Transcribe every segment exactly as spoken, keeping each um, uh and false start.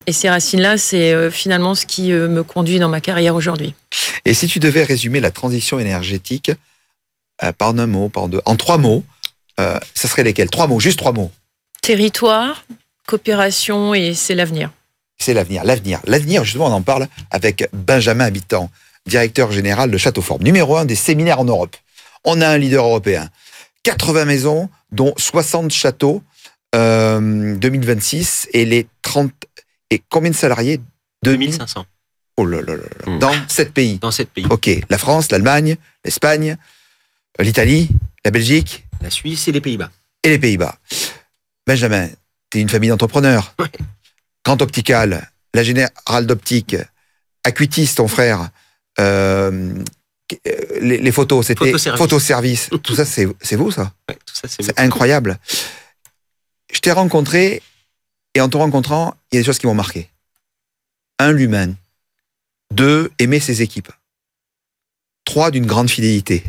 Et ces racines-là, c'est euh, finalement ce qui euh, me conduit dans ma carrière aujourd'hui. Et si tu devais résumer la transition énergétique euh, par un mot, par deux, en trois mots, euh, ça serait lesquels? Trois mots, juste trois mots. Territoire, coopération et c'est l'avenir. C'est l'avenir, l'avenir. L'avenir, justement, on en parle avec Benjamin Habitant, directeur général de Châteauforme, numéro un des séminaires en Europe. On a un leader européen. quatre-vingts maisons, dont soixante châteaux, euh, deux mille vingt-six, et les trente... Et combien de salariés? deux mille cinq cents. Oh là là là là. Mmh. Dans sept pays. Dans sept pays. Ok, la France, l'Allemagne, l'Espagne, l'Italie, la Belgique. La Suisse et les Pays-Bas. Et les Pays-Bas. Benjamin, t'es une famille d'entrepreneurs. Ouais. Grand Optical, la Générale d'Optique, Acuitis, ton frère, euh, les, les photos, c'était Photoservice. Photoservice. Tout ça, c'est, c'est vous, ça? Ouais, tout ça, c'est, c'est incroyable. Je t'ai rencontré, et en te rencontrant, il y a des choses qui m'ont marqué. Un, l'humain. Deux, aimer ses équipes. Trois, d'une grande fidélité.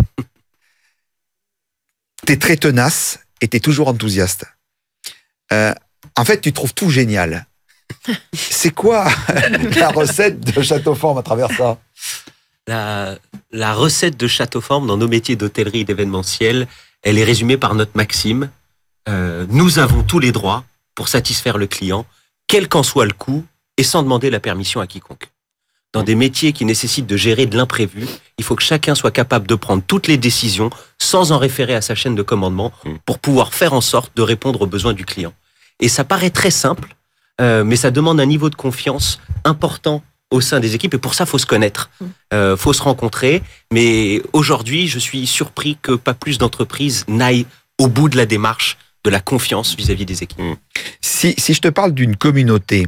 T'es très tenace et t'es toujours enthousiaste. Euh, en fait, tu trouves tout génial. C'est quoi la recette de Châteauforme à travers ça? La, la recette de Châteauforme dans nos métiers d'hôtellerie et d'événementiel, elle est résumée par notre maxime. Euh, nous avons tous les droits pour satisfaire le client, quel qu'en soit le coût, et sans demander la permission à quiconque. Dans des métiers qui nécessitent de gérer de l'imprévu, il faut que chacun soit capable de prendre toutes les décisions sans en référer à sa chaîne de commandement pour pouvoir faire en sorte de répondre aux besoins du client. Et ça paraît très simple, euh, mais ça demande un niveau de confiance important au sein des équipes, et pour ça, il faut se connaître, il euh, faut se rencontrer. Mais aujourd'hui, je suis surpris que pas plus d'entreprises n'aillent au bout de la démarche de la confiance vis-à-vis des équipes. Si, si je te parle d'une communauté,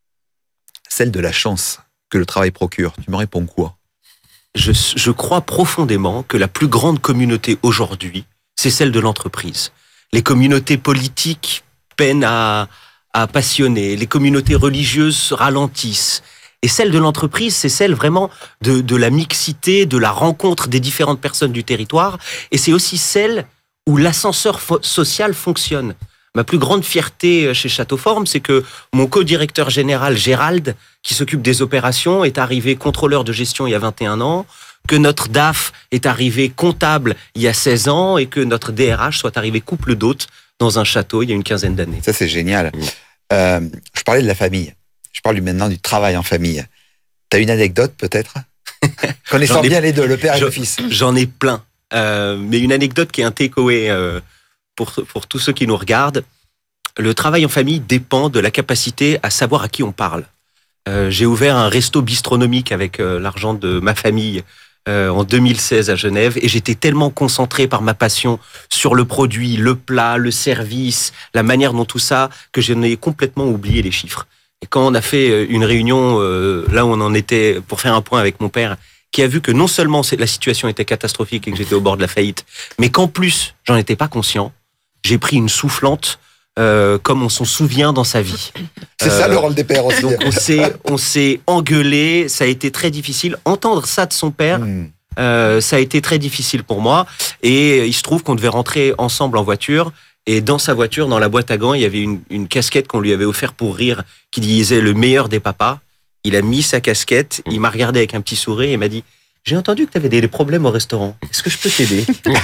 celle de la chance que le travail procure, tu me réponds quoi? je, je crois profondément que la plus grande communauté aujourd'hui, c'est celle de l'entreprise. Les communautés politiques peinent à, à passionner, les communautés religieuses ralentissent. Et celle de l'entreprise, c'est celle vraiment de, de la mixité, de la rencontre des différentes personnes du territoire. Et c'est aussi celle où l'ascenseur fo- social fonctionne. Ma plus grande fierté chez Châteauforme, c'est que mon co-directeur général, Gérald, qui s'occupe des opérations, est arrivé contrôleur de gestion il y a vingt et un ans, que notre D A F est arrivé comptable il y a seize ans et que notre D R H soit arrivé couple d'hôtes dans un château il y a une quinzaine d'années. Ça, c'est génial. Mmh. Euh, je parlais de la famille. Je parle maintenant du travail en famille. T'as une anecdote, peut-être? Connaissant ai, bien les deux, le père et le fils. J'en ai plein. Euh, mais une anecdote qui est un takeaway euh, pour, pour tous ceux qui nous regardent. Le travail en famille dépend de la capacité à savoir à qui on parle. Euh, j'ai ouvert un resto bistronomique avec euh, l'argent de ma famille euh, en deux mille seize à Genève, et j'étais tellement concentré par ma passion sur le produit, le plat, le service, la manière dont tout ça, que j'en ai complètement oublié les chiffres. Et quand on a fait une réunion, euh, là où on en était, pour faire un point avec mon père, qui a vu que non seulement la situation était catastrophique et que j'étais au bord de la faillite, mais qu'en plus, j'en étais pas conscient, j'ai pris une soufflante, euh, comme on s'en souvient dans sa vie. C'est euh, ça le rôle des pères aussi. Donc on s'est, on s'est engueulé, ça a été très difficile. Entendre ça de son père, mmh. euh, ça a été très difficile pour moi. Et il se trouve qu'on devait rentrer ensemble en voiture. Et dans sa voiture, dans la boîte à gants, il y avait une, une casquette qu'on lui avait offerte pour rire, qui disait « Le meilleur des papas ». Il a mis sa casquette, il m'a regardé avec un petit sourire et m'a dit « J'ai entendu que tu avais des, des problèmes au restaurant. Est-ce que je peux t'aider ?»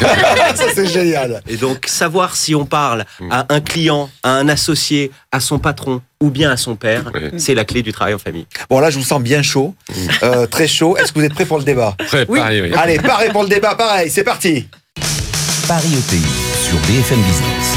Ça, c'est génial. Et donc, savoir si on parle à un client, à un associé, à son patron ou bien à son père, oui. c'est la clé du travail en famille. Bon, là, je vous sens bien chaud, euh, très chaud. Est-ce que vous êtes prêts pour le débat? Prêt, oui. pareil, oui. Allez, pareil pour le débat, pareil, c'est parti. Paris E T I sur B F M Business.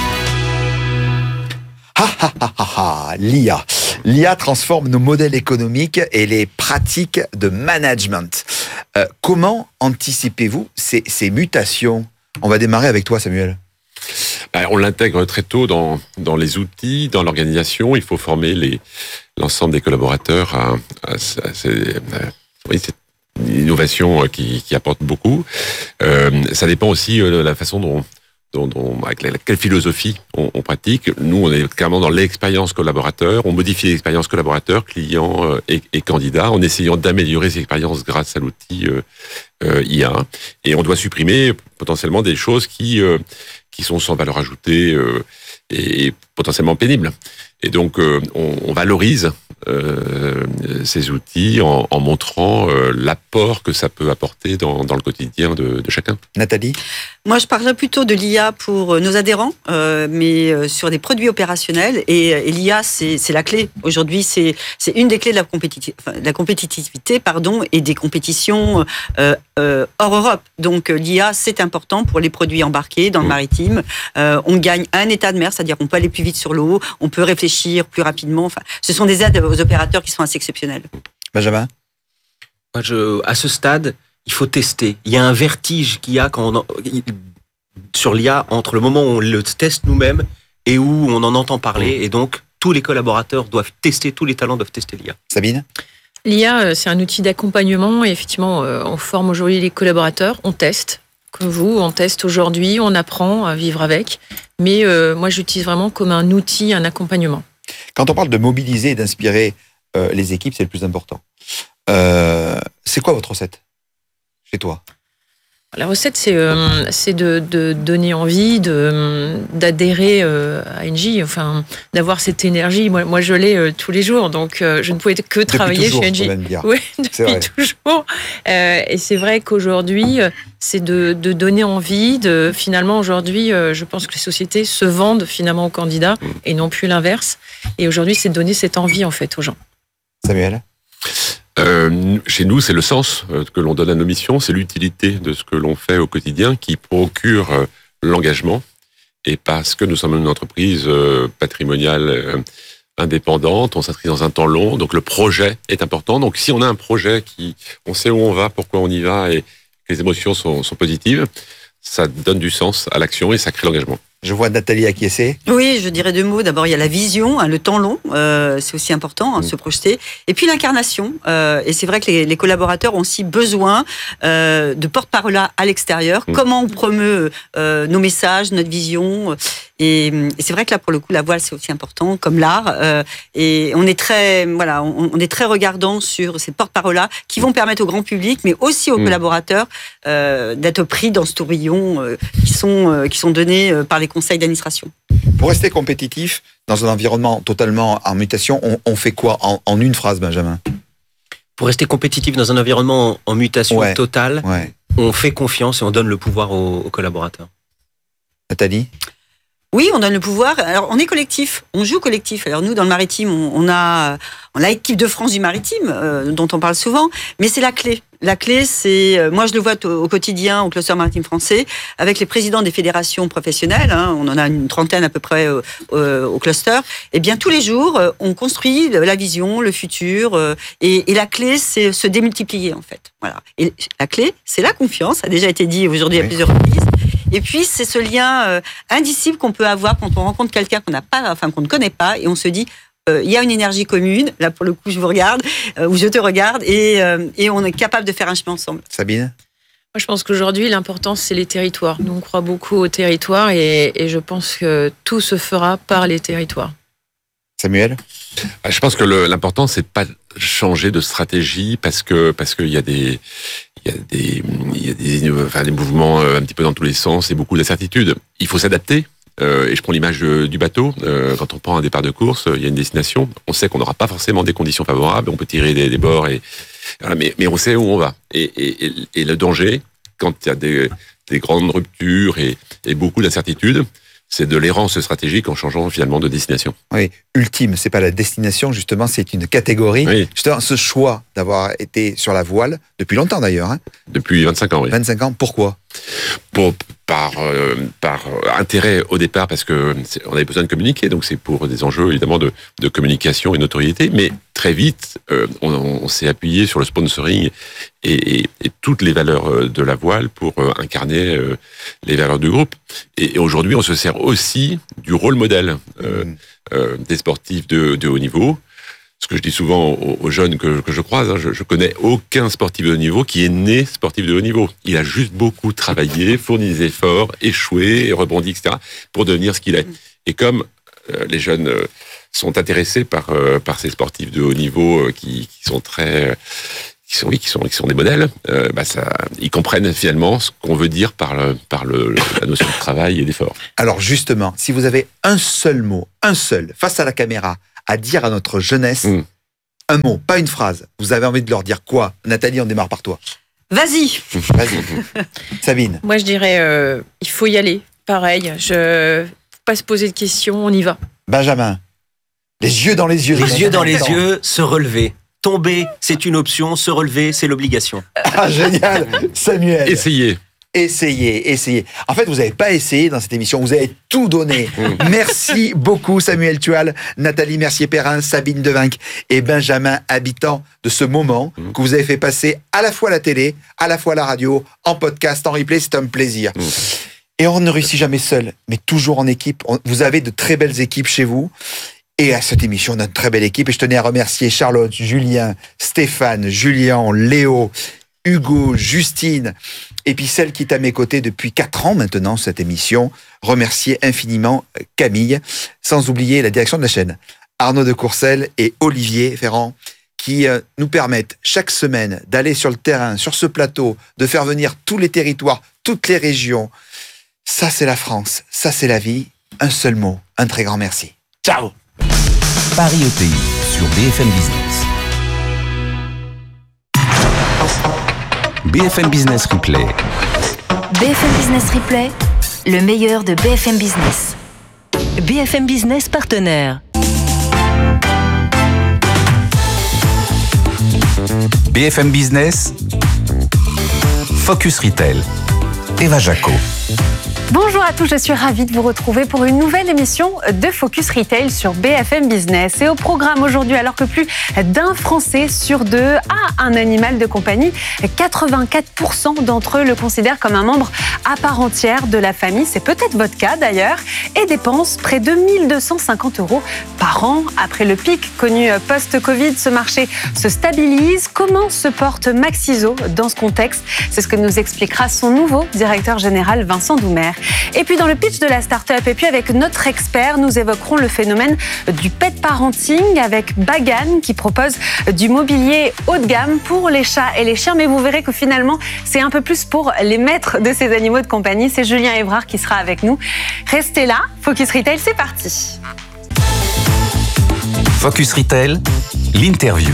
Ha ha ha ha ha, l'I A. L'I A transforme nos modèles économiques et les pratiques de management. Euh, comment anticipez-vous ces, ces mutations? On va démarrer avec toi, Samuel. Ben, on l'intègre très tôt dans, dans les outils, dans l'organisation. Il faut former les, l'ensemble des collaborateurs à, à, à, à, à oui, cette innovation qui, qui apporte beaucoup. Euh, ça dépend aussi de la façon dont Dont, dont, avec la, quelle philosophie on, on pratique. Nous, on est clairement dans l'expérience collaborateur. On modifie l'expérience collaborateur, client euh, et, et candidat, en essayant d'améliorer ces expériences grâce à l'outil euh, euh, I A. Et on doit supprimer potentiellement des choses qui euh, qui sont sans valeur ajoutée euh, et potentiellement pénibles. Et donc, euh, on, on valorise euh, ces outils en, en montrant euh, l'apport que ça peut apporter dans, dans le quotidien de, de chacun. Nathalie ? Moi, je parlerais plutôt de l'I A pour nos adhérents, euh, mais euh, sur des produits opérationnels. Et, et l'I A, c'est, c'est la clé. Aujourd'hui, c'est, c'est une des clés de la, compétitiv- enfin, de la compétitivité pardon, et des compétitions euh, euh, hors Europe. Donc, l'I A, c'est important pour les produits embarqués dans le maritime. Euh, on gagne un état de mer, c'est-à-dire qu'on peut aller plus vite sur l'eau, on peut réfléchir plus rapidement. Enfin, ce sont des aides aux opérateurs qui sont assez exceptionnels. Benjamin ? Moi, je, à ce stade, il faut tester. Il y a un vertige qu'il y a quand on en, sur l'I A entre le moment où on le teste nous-mêmes et où on en entend parler. Et donc, tous les collaborateurs doivent tester, tous les talents doivent tester l'I A. Sabine ? L'I A, c'est un outil d'accompagnement et effectivement, on forme aujourd'hui les collaborateurs, on teste. Comme vous, on teste aujourd'hui, on apprend à vivre avec. Mais euh, moi, j'utilise vraiment comme un outil, un accompagnement. Quand on parle de mobiliser et d'inspirer euh, les équipes, c'est le plus important. Euh, c'est quoi votre recette chez toi ? La recette, c'est, euh, c'est de, de donner envie, de, d'adhérer euh, à Engie, enfin, d'avoir cette énergie. Moi, moi je l'ai euh, tous les jours, donc euh, je ne pouvais que travailler depuis toujours, chez Engie. Oui, depuis toujours. Euh, et c'est vrai qu'aujourd'hui, c'est de, de donner envie. De, finalement, aujourd'hui, euh, je pense que les sociétés se vendent finalement aux candidats et non plus l'inverse. Et aujourd'hui, c'est de donner cette envie en fait aux gens. Samuel ? Euh, chez nous, c'est le sens que l'on donne à nos missions, c'est l'utilité de ce que l'on fait au quotidien qui procure euh, l'engagement. Et parce que nous sommes une entreprise euh, patrimoniale euh, indépendante, on s'inscrit dans un temps long, donc le projet est important. Donc si on a un projet qui, on sait où on va, pourquoi on y va, et que les émotions sont, sont positives, ça donne du sens à l'action et ça crée l'engagement. Je vois Nathalie acquiescer. Oui, je dirais deux mots. D'abord, il y a la vision, hein, le temps long, euh, c'est aussi important, hein, de se projeter. Et puis l'incarnation. Euh, et c'est vrai que les, les collaborateurs ont aussi besoin euh, de porte-parole à l'extérieur. Mmh. Comment on promeut euh, nos messages, notre vision. Et, et c'est vrai que là, pour le coup, la voile, c'est aussi important, comme l'art. Euh, et on est très, voilà, on, on est très regardant sur ces porte-paroles-là qui vont permettre au grand public, mais aussi aux mmh. collaborateurs, euh, d'être pris dans ce tourbillon euh, qui sont euh, qui sont donnés euh, par les conseils d'administration. Pour rester compétitif dans un environnement totalement en mutation, on, on fait quoi en, en une phrase, Benjamin ? Pour rester compétitif dans un environnement en mutation ouais, totale, ouais. on fait confiance et on donne le pouvoir aux, aux collaborateurs. Nathalie ? Oui, on donne le pouvoir. Alors, on est collectif, on joue collectif. Alors, nous, dans le maritime, on, on a, on a l'équipe de France du maritime, euh, dont on parle souvent, mais c'est la clé. La clé, c'est, euh, moi, je le vois t- au quotidien au cluster maritime français, avec les présidents des fédérations professionnelles, hein, on en a une trentaine à peu près euh, euh, au cluster. Eh bien, tous les jours, euh, on construit la vision, le futur, euh, et, et la clé, c'est se démultiplier, en fait. Voilà. Et la clé, c'est la confiance, ça a déjà été dit aujourd'hui oui. à plusieurs reprises. Et puis, c'est ce lien euh, indicible qu'on peut avoir quand on rencontre quelqu'un qu'on n'a pas, enfin, qu'on ne connaît pas, et on se dit, euh, il y a une énergie commune, là, pour le coup, je vous regarde, euh, ou je te regarde, et, euh, et on est capable de faire un chemin ensemble. Sabine ? Moi, je pense qu'aujourd'hui, l'important, c'est les territoires. Nous, on croit beaucoup aux territoires, et, et je pense que tout se fera par les territoires. Samuel ? Je pense que le, l'important, c'est de pas changer de stratégie parce que parce qu'il y a des il y a des il y a des, enfin, des mouvements un petit peu dans tous les sens et beaucoup d'incertitudes. Il faut s'adapter. Euh, et je prends l'image du bateau. Euh, quand on prend un départ de course, il y a une destination. On sait qu'on n'aura pas forcément des conditions favorables. On peut tirer des, des bords et voilà, mais mais on sait où on va. Et et, et, et le danger, quand il y a des des grandes ruptures et, et beaucoup d'incertitudes, c'est de l'errance stratégique en changeant finalement de destination. Oui, ultime, c'est pas la destination, justement, c'est une catégorie. Oui. Justement, ce choix d'avoir été sur la voile, depuis longtemps d'ailleurs. Hein. Depuis vingt-cinq ans, oui. vingt-cinq ans, pourquoi ? Pour, par, euh, par intérêt au départ, parce que on avait besoin de communiquer, donc c'est pour des enjeux évidemment de, de communication et notoriété, mais très vite, euh, on, on s'est appuyé sur le sponsoring et, et, et toutes les valeurs de la voile pour euh, incarner euh, les valeurs du groupe. Et, et aujourd'hui, on se sert aussi du rôle modèle euh, mmh. euh, des sportifs de, de haut niveau. Ce que je dis souvent aux, aux jeunes que, que je croise, hein, je, je connais aucun sportif de haut niveau qui est né sportif de haut niveau. Il a juste beaucoup travaillé, fourni des efforts, échoué, rebondi, et cetera, pour devenir ce qu'il est. Et comme euh, les jeunes euh, sont intéressés par euh, par ces sportifs de haut niveau euh, qui, qui sont très euh, qui sont oui, qui sont qui sont des modèles, euh, bah ça, ils comprennent finalement ce qu'on veut dire par le par le la notion de travail et d'effort. Alors justement, si vous avez un seul mot, un seul, face à la caméra, à dire à notre jeunesse, mmh. Un mot, pas une phrase. Vous avez envie de leur dire quoi? Nathalie, on démarre par toi. Vas-y. Vas-y. Sabine. Moi, je dirais, euh, il faut y aller. Pareil, je faut pas se poser de questions, on y va. Benjamin. Les yeux dans les yeux. Les yeux dans les yeux, se relever. Tomber, c'est une option. Se relever, c'est l'obligation. Ah, génial. Samuel. Essayez. Essayez, essayez. En fait, vous n'avez pas essayé dans cette émission, vous avez tout donné. Merci beaucoup Samuel Tual, Nathalie Mercier-Perrin, Sabine Devinck et Benjamin Habitant de ce moment que vous avez fait passer à la fois à la télé, à la fois à la radio, en podcast, en replay. C'est un plaisir. Et on ne réussit jamais seul, mais toujours en équipe. On- Vous avez de très belles équipes chez vous. Et à cette émission, on a une très belle équipe. Et je tenais à remercier Charlotte, Julien, Stéphane, Julien, Léo, Hugo, Justine, et puis celle qui est à mes côtés depuis quatre ans maintenant, cette émission. Remercier infiniment Camille, sans oublier la direction de la chaîne, Arnaud de Courcelles et Olivier Ferrand, qui euh, nous permettent chaque semaine d'aller sur le terrain, sur ce plateau, de faire venir tous les territoires, toutes les régions. Ça, c'est la France, ça, c'est la vie. Un seul mot, un très grand merci. Ciao! Paris E T I sur B F M Business. B F M Business Replay. B F M Business Replay, le meilleur de B F M Business. B F M Business partenaire. B F M Business. Focus Retail. Eva Jaco. Bonjour à tous, je suis ravie de vous retrouver pour une nouvelle émission de Focus Retail sur B F M Business. Et au programme aujourd'hui, alors que plus d'un Français sur deux a un animal de compagnie, quatre-vingt-quatre pour cent d'entre eux le considèrent comme un membre à part entière de la famille. C'est peut-être votre cas d'ailleurs. Et dépensent près de mille deux cent cinquante euros par an. Après le pic connu post-Covid, ce marché se stabilise. Comment se porte Maxiso dans ce contexte? C'est ce que nous expliquera son nouveau directeur général, Vincent Doumer. Et puis dans le pitch de la start-up, et puis avec notre expert, nous évoquerons le phénomène du pet parenting avec Bagan qui propose du mobilier haut de gamme pour les chats et les chiens. Mais vous verrez que finalement, c'est un peu plus pour les maîtres de ces animaux de compagnie. C'est Julien Évrard qui sera avec nous. Restez là, Focus Retail, c'est parti. Focus Retail, l'interview.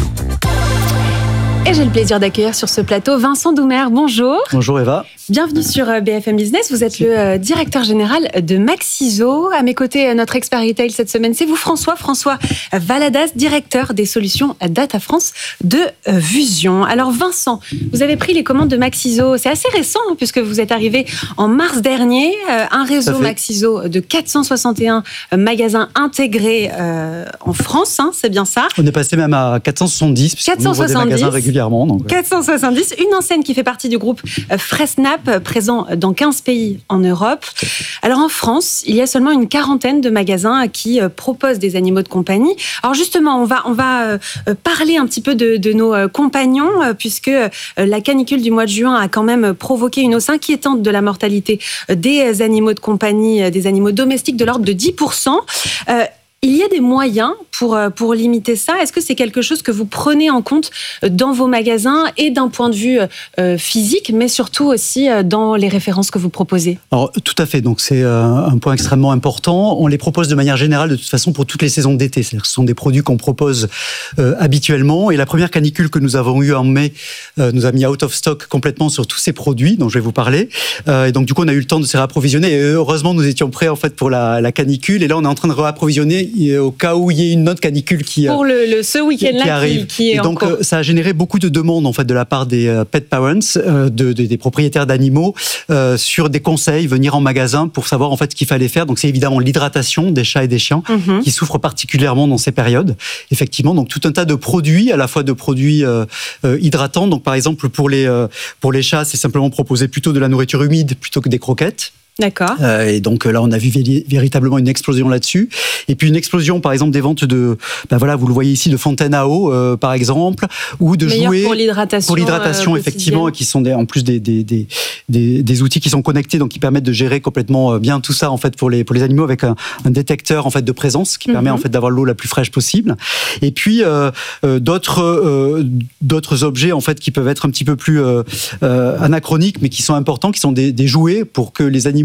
Et j'ai le plaisir d'accueillir sur ce plateau Vincent Doumer. Bonjour. Bonjour Eva. Bienvenue sur B F M Business. Vous êtes le euh, directeur général de Maxiso. À mes côtés, euh, notre expert retail cette semaine, c'est vous François. François Valadas, directeur des solutions Data France de euh, Vusion. Alors Vincent, vous avez pris les commandes de Maxiso. C'est assez récent hein, puisque vous êtes arrivé en mars dernier. Euh, un réseau Maxiso de quatre cent soixante et un magasins intégrés euh, en France. Hein, c'est bien ça. On est passé même à quatre cent soixante-dix. quatre cent soixante-dix. Des magasins régulièrement. Donc, ouais. quatre cent soixante-dix. Une enseigne qui fait partie du groupe Fressnapf, présent dans quinze pays en Europe. Alors en France, il y a seulement une quarantaine de magasins qui proposent des animaux de compagnie. Alors justement, on va, on va parler un petit peu de, de nos compagnons, puisque la canicule du mois de juin a quand même provoqué une hausse inquiétante de la mortalité des animaux de compagnie, des animaux domestiques de l'ordre de dix pour cent. Euh, Il y a des moyens pour, pour limiter ça. Est-ce que c'est quelque chose que vous prenez en compte dans vos magasins et d'un point de vue euh, physique, mais surtout aussi dans les références que vous proposez? Alors, tout à fait. Donc, c'est un point extrêmement important. On les propose de manière générale, de toute façon, pour toutes les saisons d'été. C'est-à-dire que ce sont des produits qu'on propose euh, habituellement. Et la première canicule que nous avons eue en mai euh, nous a mis out of stock complètement sur tous ces produits dont je vais vous parler. Euh, et donc, du coup, on a eu le temps de se réapprovisionner. Et heureusement, nous étions prêts, en fait, pour la, la canicule. Et là, on est en train de réapprovisionner au cas où il y ait une autre canicule qui pour le, le ce week-end-là qui, qui arrive. Qui, qui est et donc encore... ça a généré beaucoup de demandes en fait de la part des euh, pet parents, euh, de, de, des propriétaires d'animaux euh, sur des conseils, venir en magasin pour savoir en fait ce qu'il fallait faire. Donc c'est évidemment l'hydratation des chats et des chiens mm-hmm. qui souffrent particulièrement dans ces périodes. Effectivement, donc tout un tas de produits, à la fois de produits euh, euh, hydratants. Donc par exemple pour les euh, pour les chats, c'est simplement proposer plutôt de la nourriture humide plutôt que des croquettes. D'accord. Euh, et donc là, on a vu vé- véritablement une explosion là-dessus. Et puis une explosion, par exemple, des ventes de, ben voilà, vous le voyez ici, de fontaines à eau, euh, par exemple, ou de Meilleur jouets pour l'hydratation. Pour l'hydratation, euh, effectivement, qui sont des, en plus des, des, des, des, des outils qui sont connectés, donc qui permettent de gérer complètement bien tout ça en fait pour les pour les animaux avec un, un détecteur en fait de présence qui mm-hmm. permet en fait d'avoir l'eau la plus fraîche possible. Et puis euh, euh, d'autres euh, d'autres objets en fait qui peuvent être un petit peu plus euh, euh, anachroniques, mais qui sont importants, qui sont des, des jouets pour que les animaux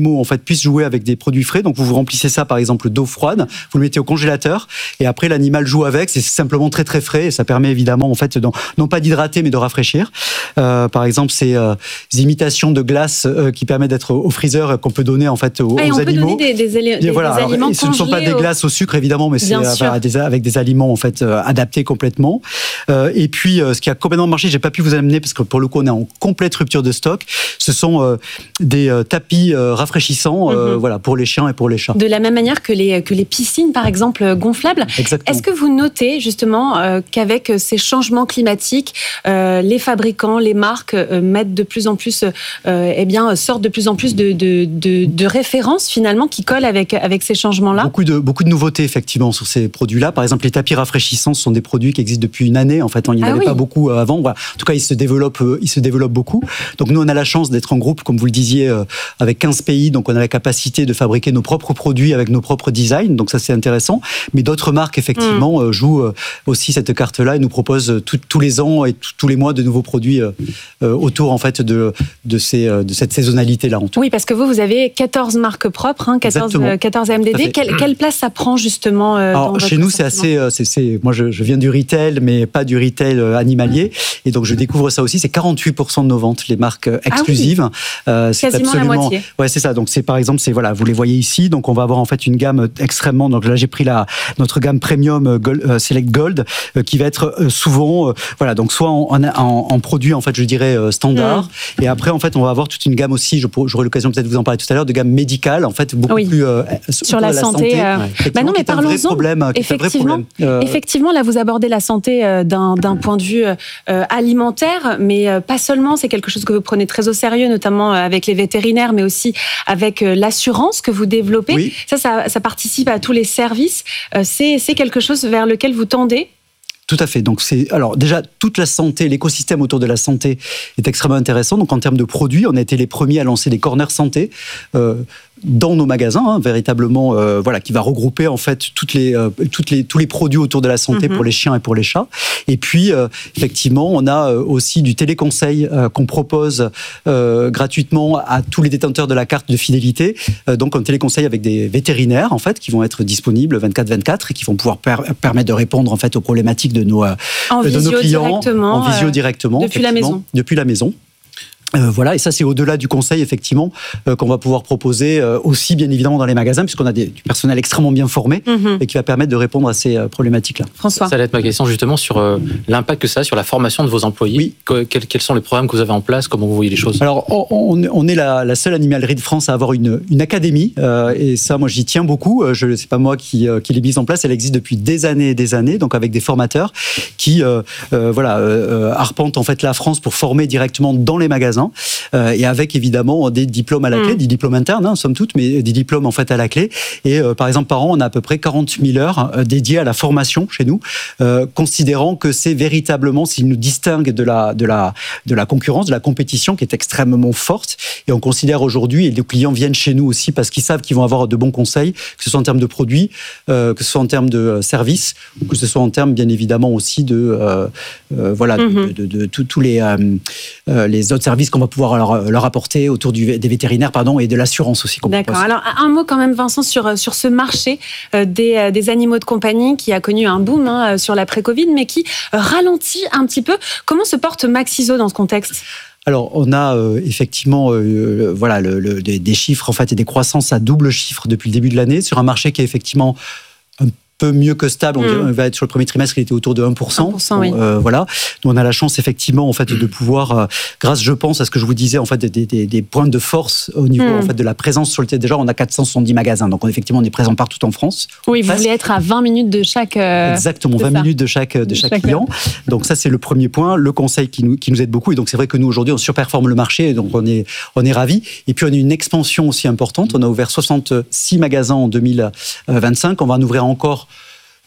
animaux en fait puissent jouer avec des produits frais. Donc vous vous remplissez ça par exemple d'eau froide, vous le mettez au congélateur et après l'animal joue avec. C'est simplement très très frais et ça permet évidemment en fait de, non pas d'hydrater mais de rafraîchir. Euh, par exemple, c'est euh, des imitations de glace euh, qui permettent d'être au, au freezer qu'on peut donner en fait aux, et aux on animaux. Peut donner des, des, des, des, voilà, des alors, aliments et ce ne sont pas des au... glaces au sucre évidemment, mais c'est euh, des, avec des aliments en fait euh, adaptés complètement. Euh, et puis euh, ce qui a complètement marché, j'ai pas pu vous amener parce que pour le coup on est en complète rupture de stock. Ce sont euh, des euh, tapis euh, rafraîchissants, euh, mm-hmm. voilà, pour les chiens et pour les chats. De la même manière que les que les piscines par exemple gonflables. Exactement. Est-ce que vous notez justement euh, qu'avec ces changements climatiques, euh, les fabricants, les marques euh, mettent de plus en plus, euh, eh bien sortent de plus en plus de de, de de références finalement qui collent avec avec ces changements-là? Beaucoup de beaucoup de nouveautés effectivement sur ces produits-là. Par exemple, les tapis rafraîchissants ce sont des produits qui existent depuis une année. En fait, il n'y en ah avait oui. pas beaucoup avant. Voilà. En tout cas, ils se développent, ils se développent beaucoup. Donc nous, on a la chance d'être en groupe, comme vous le disiez, avec quinze pays. Donc on a la capacité de fabriquer nos propres produits avec nos propres designs. Donc ça, c'est intéressant. Mais d'autres marques, effectivement, mmh. jouent aussi cette carte-là et nous proposent tout, tous les ans et tout, tous les mois de nouveaux produits euh, autour en fait de de ces de cette saisonnalité-là. En tout. Oui, parce que vous, vous avez quatorze marques propres, hein, quatorze, quatorze M D D. Quelle, quelle place ça prend justement euh, Alors, dans chez nous, c'est assez. C'est, c'est, moi, je, je viens du retail, mais pas du retail animalier, et donc je découvre ça aussi. C'est quarante-huit pour cent de nos ventes, les marques exclusives. Ah oui. euh, c'est quasiment absolument, la moitié. Ouais, c'est ça. Donc c'est par exemple, c'est voilà, vous les voyez ici. Donc on va avoir en fait une gamme extrêmement. Donc là, j'ai pris la notre gamme premium Gold, euh, Select Gold, euh, qui va être euh, souvent, euh, voilà, donc soit en, en, en produit en fait, je dirais euh, standard, mmh. et après en fait, on va avoir toute une gamme aussi. Je, j'aurai l'occasion peut-être de vous en parler tout à l'heure, de gamme médicale, en fait, beaucoup oui. plus euh, sur la, la santé. santé euh... ouais. Bah non, mais parlons-en. Problème, effectivement, euh... effectivement, là, vous abordez la santé euh, d'un, d'un point de vue euh, alimentaire, mais euh, pas seulement. C'est quelque chose que vous prenez très au sérieux, notamment euh, avec les vétérinaires, mais aussi avec euh, l'assurance que vous développez. Oui. Ça, ça, ça participe à tous les services. Euh, c'est, c'est quelque chose vers lequel vous tendez. Tout à fait. Donc c'est alors déjà toute la santé, l'écosystème autour de la santé est extrêmement intéressant. Donc en termes de produits, on a été les premiers à lancer des corners santé euh, dans nos magasins, hein, véritablement, euh, voilà, qui va regrouper en fait toutes les, euh, toutes les, tous les produits autour de la santé mm-hmm. pour les chiens et pour les chats. Et puis euh, effectivement, on a euh, aussi du téléconseil euh, qu'on propose euh, gratuitement à tous les détenteurs de la carte de fidélité. Euh, donc un téléconseil avec des vétérinaires en fait qui vont être disponibles vingt-quatre vingt-quatre et qui vont pouvoir per- permettre de répondre en fait aux problématiques de nos, en de nos clients en visio euh, directement depuis la maison. Depuis la maison. Euh, voilà, et ça c'est au-delà du conseil effectivement euh, qu'on va pouvoir proposer euh, aussi bien évidemment dans les magasins puisqu'on a des, du personnel extrêmement bien formé mm-hmm. et qui va permettre de répondre à ces euh, problématiques-là. François, ça allait être ma question justement sur euh, l'impact que ça a sur la formation de vos employés. Oui. Que, quels, quels sont les programmes que vous avez en place? Comment vous voyez les choses? Alors on, on est la, la seule animalerie de France à avoir une, une académie euh, et ça moi j'y tiens beaucoup. Je c'est pas moi qui, euh, qui l'ai mise en place, elle existe depuis des années et des années donc avec des formateurs qui euh, euh, voilà euh, arpentent en fait la France pour former directement dans les magasins. Euh, et avec évidemment des diplômes à la clé, mmh. des diplômes internes, hein, somme toute, mais des diplômes en fait à la clé. Et euh, par exemple, par an, on a à peu près quarante mille heures euh, dédiées à la formation chez nous, euh, considérant que c'est véritablement ce qui nous distingue de la, de, la, de la concurrence, de la compétition qui est extrêmement forte. Et on considère aujourd'hui, et les clients viennent chez nous aussi parce qu'ils savent qu'ils vont avoir de bons conseils, que ce soit en termes de produits, euh, que ce soit en termes de services, ou que ce soit en termes bien évidemment aussi de, euh, euh, voilà, mmh. de, de, de tous les, euh, les autres services qu'on va pouvoir leur leur apporter autour du, des vétérinaires pardon, et de l'assurance aussi. Qu'on D'accord. propose. Alors, un mot quand même, Vincent, sur, sur ce marché euh, des, euh, des animaux de compagnie qui a connu un boom hein, sur l'après-Covid, mais qui ralentit un petit peu. Comment se porte Maxiso dans ce contexte ? Alors, on a euh, effectivement euh, voilà, le, le, des, des chiffres en fait, et des croissances à double chiffre depuis le début de l'année, sur un marché qui est effectivement un peu mieux que stable. On mmh. va être sur le premier trimestre, il était autour de un pour cent. un pour cent oui. euh, voilà. Nous, on a la chance effectivement en fait de pouvoir, euh, grâce, je pense, à ce que je vous disais en fait des, des, des points de force au niveau mmh. en fait de la présence sur le terrain. Déjà, on a quatre cent soixante-dix magasins, donc on, effectivement, on est présent partout en France. Oui, vous voulez être à vingt minutes de chaque. Euh, Exactement, vingt ça. minutes de chaque de, de chaque, chaque client. Donc ça, c'est le premier point. Le conseil qui nous qui nous aide beaucoup. Et donc c'est vrai que nous aujourd'hui, on surperforme le marché, et donc on est on est ravis. Et puis on a une expansion aussi importante. On a ouvert soixante-six magasins en deux mille vingt-cinq. On va en ouvrir encore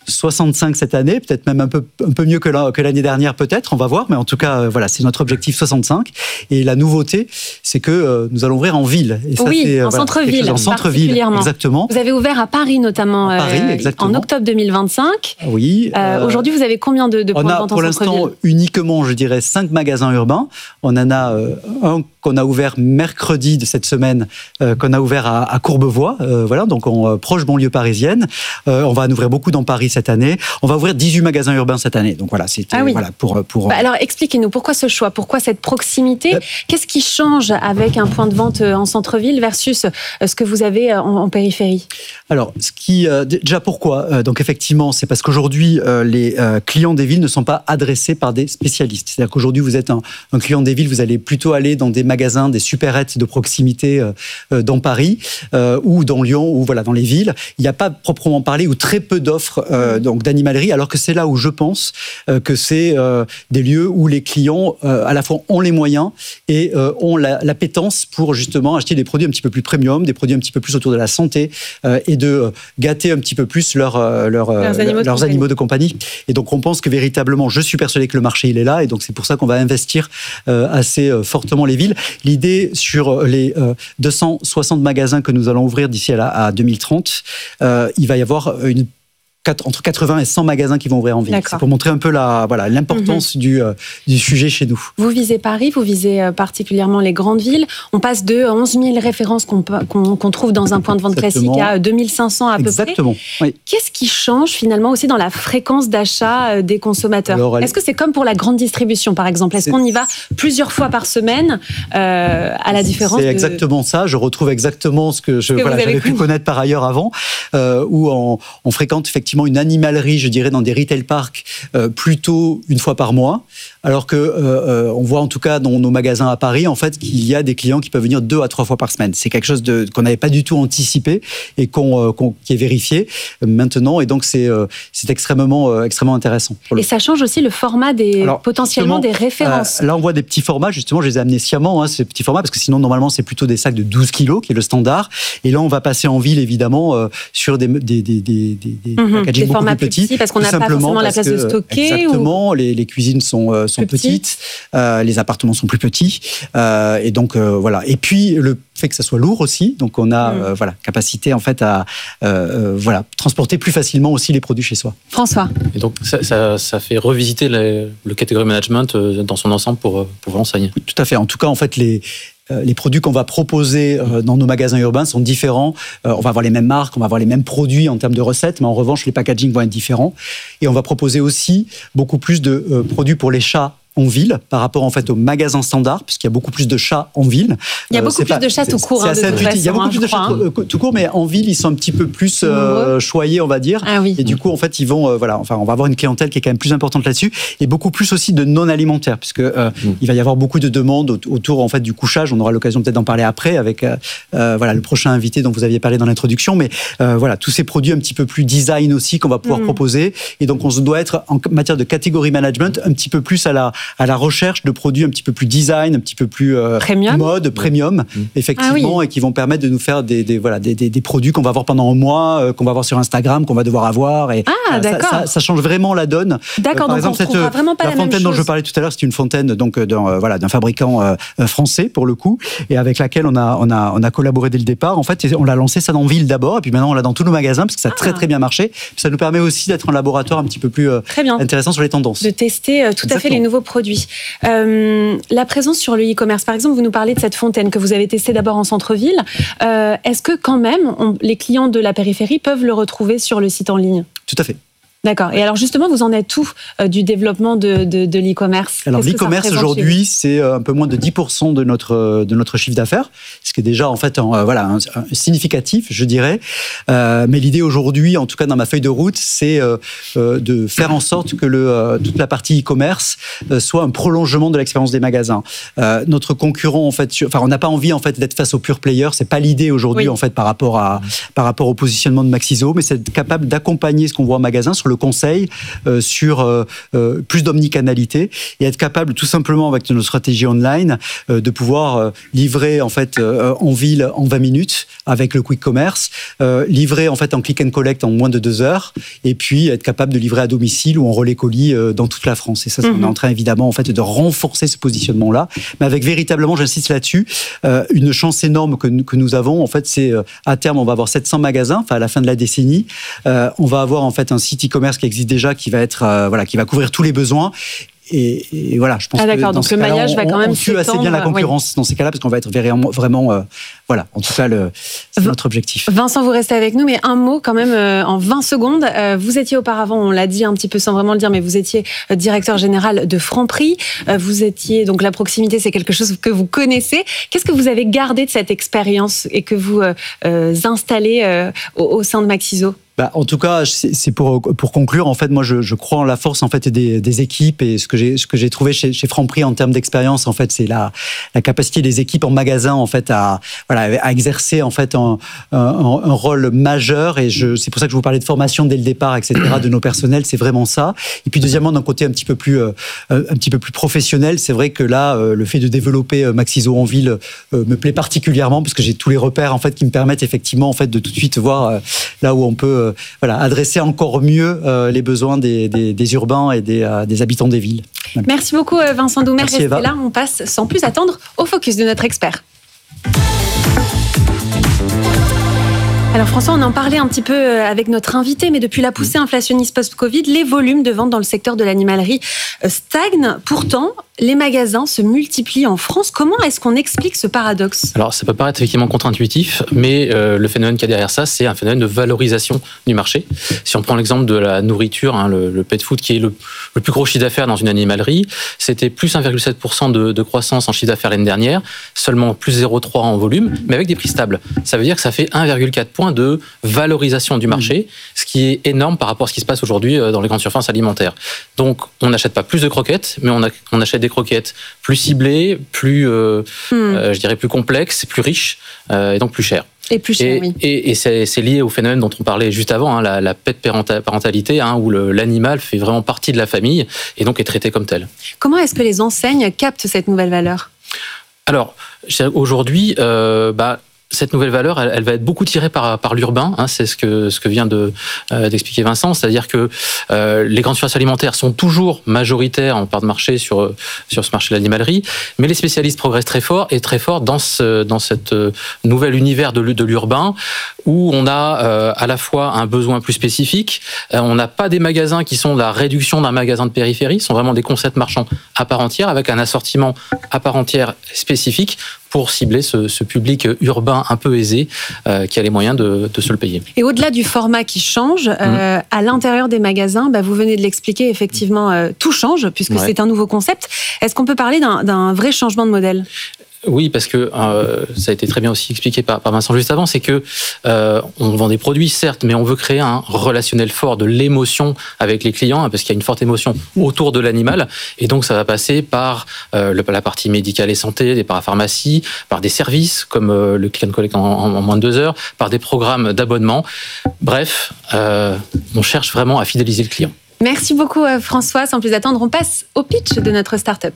soixante-cinq cette année, peut-être même un peu, un peu mieux que, la, que l'année dernière, peut-être, on va voir, mais en tout cas, euh, voilà, c'est notre objectif soixante-cinq. Et la nouveauté, c'est que euh, nous allons ouvrir en ville. Et ça, oui, c'est, euh, en voilà, centre-ville, en centre-ville, exactement. Vous avez ouvert à Paris notamment, à Paris, euh, en octobre deux mille vingt-cinq. Oui. Euh, aujourd'hui, vous avez combien de, de points de vente en centre-ville ? On a pour l'instant uniquement, je dirais, cinq magasins urbains. On en a euh, un qu'on a ouvert mercredi de cette semaine, euh, qu'on a ouvert à, à Courbevoie, euh, voilà, donc en euh, proche banlieue parisienne. Euh, on va en ouvrir beaucoup dans Paris cette année. On va ouvrir dix-huit magasins urbains cette année. Donc voilà, c'était ah oui. voilà pour pour. Bah alors expliquez-nous pourquoi ce choix, pourquoi cette proximité. Euh, Qu'est-ce qui change avec un point de vente en centre-ville versus ce que vous avez en, en périphérie ? Alors, ce qui euh, déjà pourquoi euh, Donc effectivement, c'est parce qu'aujourd'hui euh, les euh, clients des villes ne sont pas adressés par des spécialistes. C'est-à-dire qu'aujourd'hui, vous êtes un, un client des villes, vous allez plutôt aller dans des magasins, des supérettes de proximité euh, euh, dans Paris euh, ou dans Lyon ou voilà dans les villes. Il n'y a pas proprement parlé ou très peu d'offres euh, donc d'animalerie, alors que c'est là où je pense euh, que c'est euh, des lieux où les clients euh, à la fois ont les moyens et euh, ont la, l'appétence pour justement acheter des produits un petit peu plus premium, des produits un petit peu plus autour de la santé euh, et de euh, gâter un petit peu plus leur, euh, leur, euh, leurs, animaux, leurs de animaux de compagnie. Et donc on pense que véritablement, je suis persuadé que le marché il est là et donc c'est pour ça qu'on va investir euh, assez euh, fortement les villes. L'idée sur les euh, deux cent soixante magasins que nous allons ouvrir d'ici à, la, à deux mille trente, euh, il va y avoir une entre quatre-vingts et cent magasins qui vont ouvrir en ville. D'accord. C'est pour montrer un peu la, voilà, l'importance mmh. du, euh, du sujet chez nous. Vous visez Paris, vous visez euh, particulièrement les grandes villes. On passe de onze mille références qu'on, qu'on, qu'on trouve dans un point de vente Exactement. classique à deux mille cinq cents à peu Exactement. près. Oui. Qu'est-ce qui change finalement aussi dans la fréquence d'achat euh, des consommateurs ? Alors, elle... Est-ce que c'est comme pour la grande distribution par exemple ? Est-ce c'est... qu'on y va plusieurs fois par semaine euh, à la différence C'est de... exactement ça. Je retrouve exactement ce que, je, que voilà, j'avais pu connaître par ailleurs avant, euh, où on, on fréquente effectivement une animalerie, je dirais, dans des retail parks euh, plutôt une fois par mois, alors que euh, on voit en tout cas dans nos magasins à Paris, en fait, qu'il y a des clients qui peuvent venir deux à trois fois par semaine. C'est quelque chose de, qu'on n'avait pas du tout anticipé et qu'on, euh, qu'on, qui est vérifié maintenant, et donc c'est, euh, c'est extrêmement, euh, extrêmement intéressant. Et ça change aussi le format des, alors, potentiellement des références. Euh, là, on voit des petits formats, justement, je les ai amenés sciemment, hein, ces petits formats, parce que sinon, normalement, c'est plutôt des sacs de douze kilos, qui est le standard. Et là, on va passer en ville, évidemment, euh, sur des, des, des, des, des mmh, packaging beaucoup plus petits. Petit, parce qu'on n'a pas forcément la place que, de stocker. Exactement, ou... les, les cuisines sont, euh, sont petites, euh, les appartements sont plus petits. Euh, et donc, euh, voilà. Et puis, le fait que ça soit lourd aussi, donc on a mmh. euh, voilà, capacité, en fait, à euh, voilà, transporter plus facilement aussi les produits chez soi. François. Et donc, ça, ça, ça fait revisiter les, le category management dans son ensemble pour, pour l'enseigne. Tout à fait. En tout cas, en fait, les... les produits qu'on va proposer dans nos magasins urbains sont différents. On va avoir les mêmes marques, on va avoir les mêmes produits en termes de recettes, mais en revanche, les packagings vont être différents. Et on va proposer aussi beaucoup plus de produits pour les chats en ville par rapport en fait aux magasins standards, puisqu'il y a beaucoup plus de chats en ville. Il y a beaucoup euh, plus pas, de chats tout court. Hein, de façon, il y a beaucoup hein, plus de chats hein. tout court, mais en ville ils sont un petit peu plus euh, choyés, on va dire. Ah oui. Et du coup en fait ils vont, euh, voilà, enfin on va avoir une clientèle qui est quand même plus importante là-dessus, et beaucoup plus aussi de non alimentaires, puisque euh, mmh. il va y avoir beaucoup de demandes autour en fait du couchage. On aura l'occasion peut-être d'en parler après avec euh, euh, voilà le prochain invité dont vous aviez parlé dans l'introduction, mais euh, voilà tous ces produits un petit peu plus design aussi qu'on va pouvoir mmh. proposer. Et donc on se doit être en matière de catégorie management un petit peu plus à la à la recherche de produits un petit peu plus design, un petit peu plus euh, premium. mode, premium, mmh. effectivement, ah oui. et qui vont permettre de nous faire des, des, voilà, des, des, des produits qu'on va avoir pendant un mois, euh, qu'on va avoir sur Instagram, qu'on va devoir avoir. Et, ah, euh, d'accord. Ça, ça, ça change vraiment la donne. D'accord, euh, par donc exemple, on cette, vraiment pas la, la fontaine même dont chose. je parlais tout à l'heure, c'est une fontaine donc, d'un, euh, voilà, d'un fabricant euh, français, pour le coup, et avec laquelle on a, on, a, on a collaboré dès le départ. En fait, on l'a lancé ça dans ville d'abord, et puis maintenant on l'a dans tous nos magasins, parce que ça a ah. très très bien marché. Puis ça nous permet aussi d'être un laboratoire un petit peu plus euh, intéressant sur les tendances. De tester euh, tout Exactement. à fait les nouveaux produits. Euh, La présence sur le e-commerce, par exemple, vous nous parlez de cette fontaine que vous avez testée d'abord en centre-ville. Euh, est-ce que quand même, on, les clients de la périphérie peuvent le retrouver sur le site en ligne ? Tout à fait. D'accord. Et alors justement, vous en êtes où euh, du développement de, de, de l'e-commerce ? Alors Qu'est-ce l'e-commerce aujourd'hui, c'est un peu moins de dix pour cent de notre de notre chiffre d'affaires, ce qui est déjà en fait un, euh, voilà un, un significatif, je dirais. Euh, mais l'idée aujourd'hui, en tout cas dans ma feuille de route, c'est euh, euh, de faire en sorte que le euh, toute la partie e-commerce euh, soit un prolongement de l'expérience des magasins. Euh, notre concurrent, en fait, sur, enfin, on n'a pas envie en fait d'être face aux pure players. C'est pas l'idée aujourd'hui oui. en fait par rapport à par rapport au positionnement de Maxiso, mais c'est être capable d'accompagner ce qu'on voit en magasin sur le conseil, euh, sur euh, euh, plus d'omnicanalité et être capable tout simplement avec nos stratégies online euh, de pouvoir euh, livrer en fait euh, en ville en vingt minutes avec le quick commerce, euh, livrer en fait en click and collect en moins de deux heures et puis être capable de livrer à domicile ou en relais colis euh, dans toute la France. Et ça, mmh. on est en train évidemment en fait de renforcer ce positionnement-là, mais avec véritablement, j'insiste là-dessus, euh, une chance énorme que, que nous avons. En fait, c'est euh, à terme, on va avoir sept cents magasins, enfin à la fin de la décennie. Euh, on va avoir en fait un site e-commerce qui existe déjà, qui va être euh, voilà, qui va couvrir tous les besoins. Et, et voilà, je pense ah, que d'accord, dans donc ce le cas-là, maillage on, va quand même on tue assez bien la concurrence oui. dans ces cas-là, parce qu'on va être vraiment, vraiment euh, voilà, en tout cas, le, c'est notre objectif. Vincent, vous restez avec nous, mais un mot quand même euh, en vingt secondes. Euh, vous étiez auparavant, on l'a dit un petit peu sans vraiment le dire, mais vous étiez euh, directeur général de Franprix. Euh, vous étiez, donc la proximité, c'est quelque chose que vous connaissez. Qu'est-ce que vous avez gardé de cette expérience et que vous euh, euh, installez euh, au, au sein de Maxiso ? Bah, en tout cas, c'est pour, pour conclure. En fait, moi, je, je crois en la force en fait des, des équipes et ce que j'ai ce que j'ai trouvé chez, chez Franprix en termes d'expérience, en fait, c'est la, la capacité des équipes en magasin en fait à voilà à exercer en fait un, un, un rôle majeur. Et je c'est pour ça que je vous parlais de formation dès le départ, et cetera de nos personnels. C'est vraiment ça. Et puis deuxièmement, d'un côté un petit peu plus euh, un petit peu plus professionnel, c'est vrai que là, euh, le fait de développer euh, Maxiso en ville euh, me plaît particulièrement parce que j'ai tous les repères en fait qui me permettent effectivement en fait de tout de suite voir euh, là où on peut euh, Voilà, adresser encore mieux euh, les besoins des, des, des urbains et des, euh, des habitants des villes. Voilà. Merci beaucoup Vincent Doumer. Merci, Restez là, on passe sans plus attendre au focus de notre expert. Alors François, on en parlait un petit peu avec notre invité, mais depuis la poussée inflationniste post-Covid, les volumes de vente dans le secteur de l'animalerie stagnent. Pourtant, les magasins se multiplient en France. Comment est-ce qu'on explique ce paradoxe ? Alors, ça peut paraître effectivement contre-intuitif, mais euh, le phénomène qu'il y a derrière ça, c'est un phénomène de valorisation du marché. Si on prend l'exemple de la nourriture, hein, le, le pet food qui est le, le plus gros chiffre d'affaires dans une animalerie, c'était plus un virgule sept pour cent de, de croissance en chiffre d'affaires l'année dernière, seulement plus zéro virgule trois en volume, mais avec des prix stables. Ça veut dire que ça fait un virgule quatre point de valorisation du marché, ce qui est énorme par rapport à ce qui se passe aujourd'hui dans les grandes surfaces alimentaires. Donc, on n'achète pas plus de croquettes, mais on, a, on achète des croquettes plus ciblées, plus, euh, mm. euh, je dirais, plus complexes, plus riches, euh, et donc plus chères. Et plus cher, et, oui. Et, et c'est, c'est lié au phénomène dont on parlait juste avant, hein, la, la pet parentalité, hein, où le, l'animal fait vraiment partie de la famille et donc est traité comme tel. Comment est-ce que les enseignes captent cette nouvelle valeur ? Alors, aujourd'hui, euh, bah, cette nouvelle valeur, elle, elle va être beaucoup tirée par, par l'urbain. Hein, c'est ce que, ce que vient de, euh, d'expliquer Vincent. C'est-à-dire que euh, les grandes surfaces alimentaires sont toujours majoritaires en part de marché sur, sur ce marché de l'animalerie, mais les spécialistes progressent très fort et très fort dans, ce, dans cette nouvel univers de, de l'urbain où on a euh, à la fois un besoin plus spécifique. Euh, on n'a pas des magasins qui sont la réduction d'un magasin de périphérie, ce sont vraiment des concepts marchands à part entière avec un assortiment à part entière spécifique pour cibler ce, ce public urbain un peu aisé euh, qui a les moyens de, de se le payer. Et au-delà du format qui change, mmh. euh, à l'intérieur des magasins, bah, vous venez de l'expliquer, effectivement, euh, tout change puisque ouais. c'est un nouveau concept. Est-ce qu'on peut parler d'un, d'un vrai changement de modèle ? Oui, parce que euh, ça a été très bien aussi expliqué par, par Vincent juste avant, c'est que euh, on vend des produits certes, mais on veut créer un relationnel fort, de l'émotion avec les clients, hein, parce qu'il y a une forte émotion autour de l'animal, et donc ça va passer par euh, le, la partie médicale et santé, des parapharmacies, par des services comme euh, le click and collect en, en, en moins de deux heures, par des programmes d'abonnement. Bref, euh, on cherche vraiment à fidéliser le client. Merci beaucoup François. Sans plus attendre, on passe au pitch de notre start-up.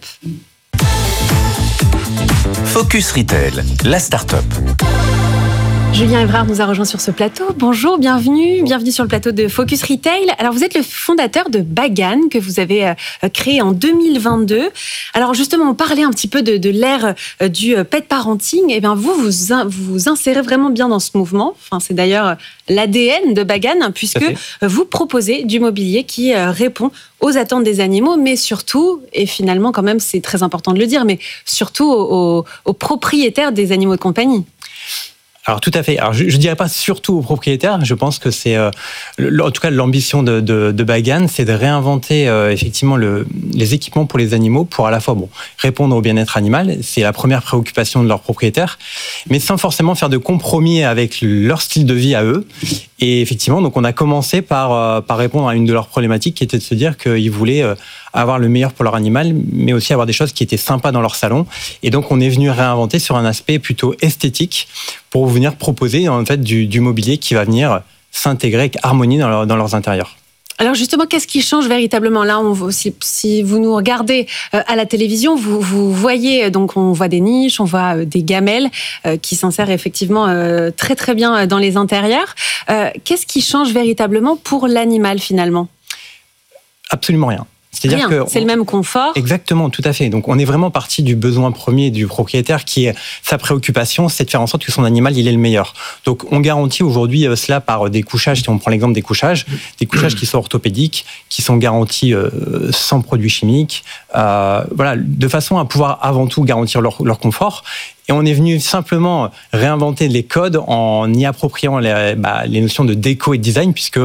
Focus Retail, la start-up. Julien Evrard nous a rejoint sur ce plateau. Bonjour, bienvenue, bienvenue sur le plateau de Focus Retail. Alors vous êtes le fondateur de Bagan que vous avez euh, créé en deux mille vingt-deux. Alors justement, on parlait un petit peu de, de l'ère euh, du pet parenting. Et bien vous, vous in, vous insérez vraiment bien dans ce mouvement. Enfin, c'est d'ailleurs l'A D N de Bagan puisque vous proposez du mobilier qui euh, répond aux attentes des animaux, mais surtout, et finalement quand même c'est très important de le dire, mais surtout aux, aux, aux propriétaires des animaux de compagnie. Alors tout à fait. Alors je, je dirais pas surtout aux propriétaires. Je pense que c'est, euh, le, en tout cas, l'ambition de, de, de Bagan, c'est de réinventer euh, effectivement le, les équipements pour les animaux, pour à la fois bon répondre au bien-être animal. C'est la première préoccupation de leurs propriétaires, mais sans forcément faire de compromis avec leur style de vie à eux. Et effectivement, donc on a commencé par euh, par répondre à une de leurs problématiques, qui était de se dire qu'ils voulaient euh, avoir le meilleur pour leur animal, mais aussi avoir des choses qui étaient sympas dans leur salon. Et donc on est venu réinventer sur un aspect plutôt esthétique pour venir proposer en fait du, du mobilier qui va venir s'intégrer avec harmonie dans, leur, dans leurs intérieurs. Alors justement, qu'est-ce qui change véritablement? Là, on, si, si vous nous regardez euh, à la télévision, vous, vous voyez, donc on voit des niches, on voit euh, des gamelles euh, qui s'insèrent effectivement euh, très très bien dans les intérieurs. Euh, qu'est-ce qui change véritablement pour l'animal finalement? Absolument rien. C'est-à-dire Rien, que c'est le même confort. Exactement, tout à fait. Donc on est vraiment parti du besoin premier du propriétaire qui est sa préoccupation, c'est de faire en sorte que son animal il est le meilleur. Donc on garantit aujourd'hui cela par des couchages, si on prend l'exemple des couchages, des couchages qui sont orthopédiques, qui sont garantis euh, sans produits chimiques, euh, voilà, de façon à pouvoir avant tout garantir leur, leur confort. Et on est venu simplement réinventer les codes en y appropriant les, bah, les notions de déco et de design, puisque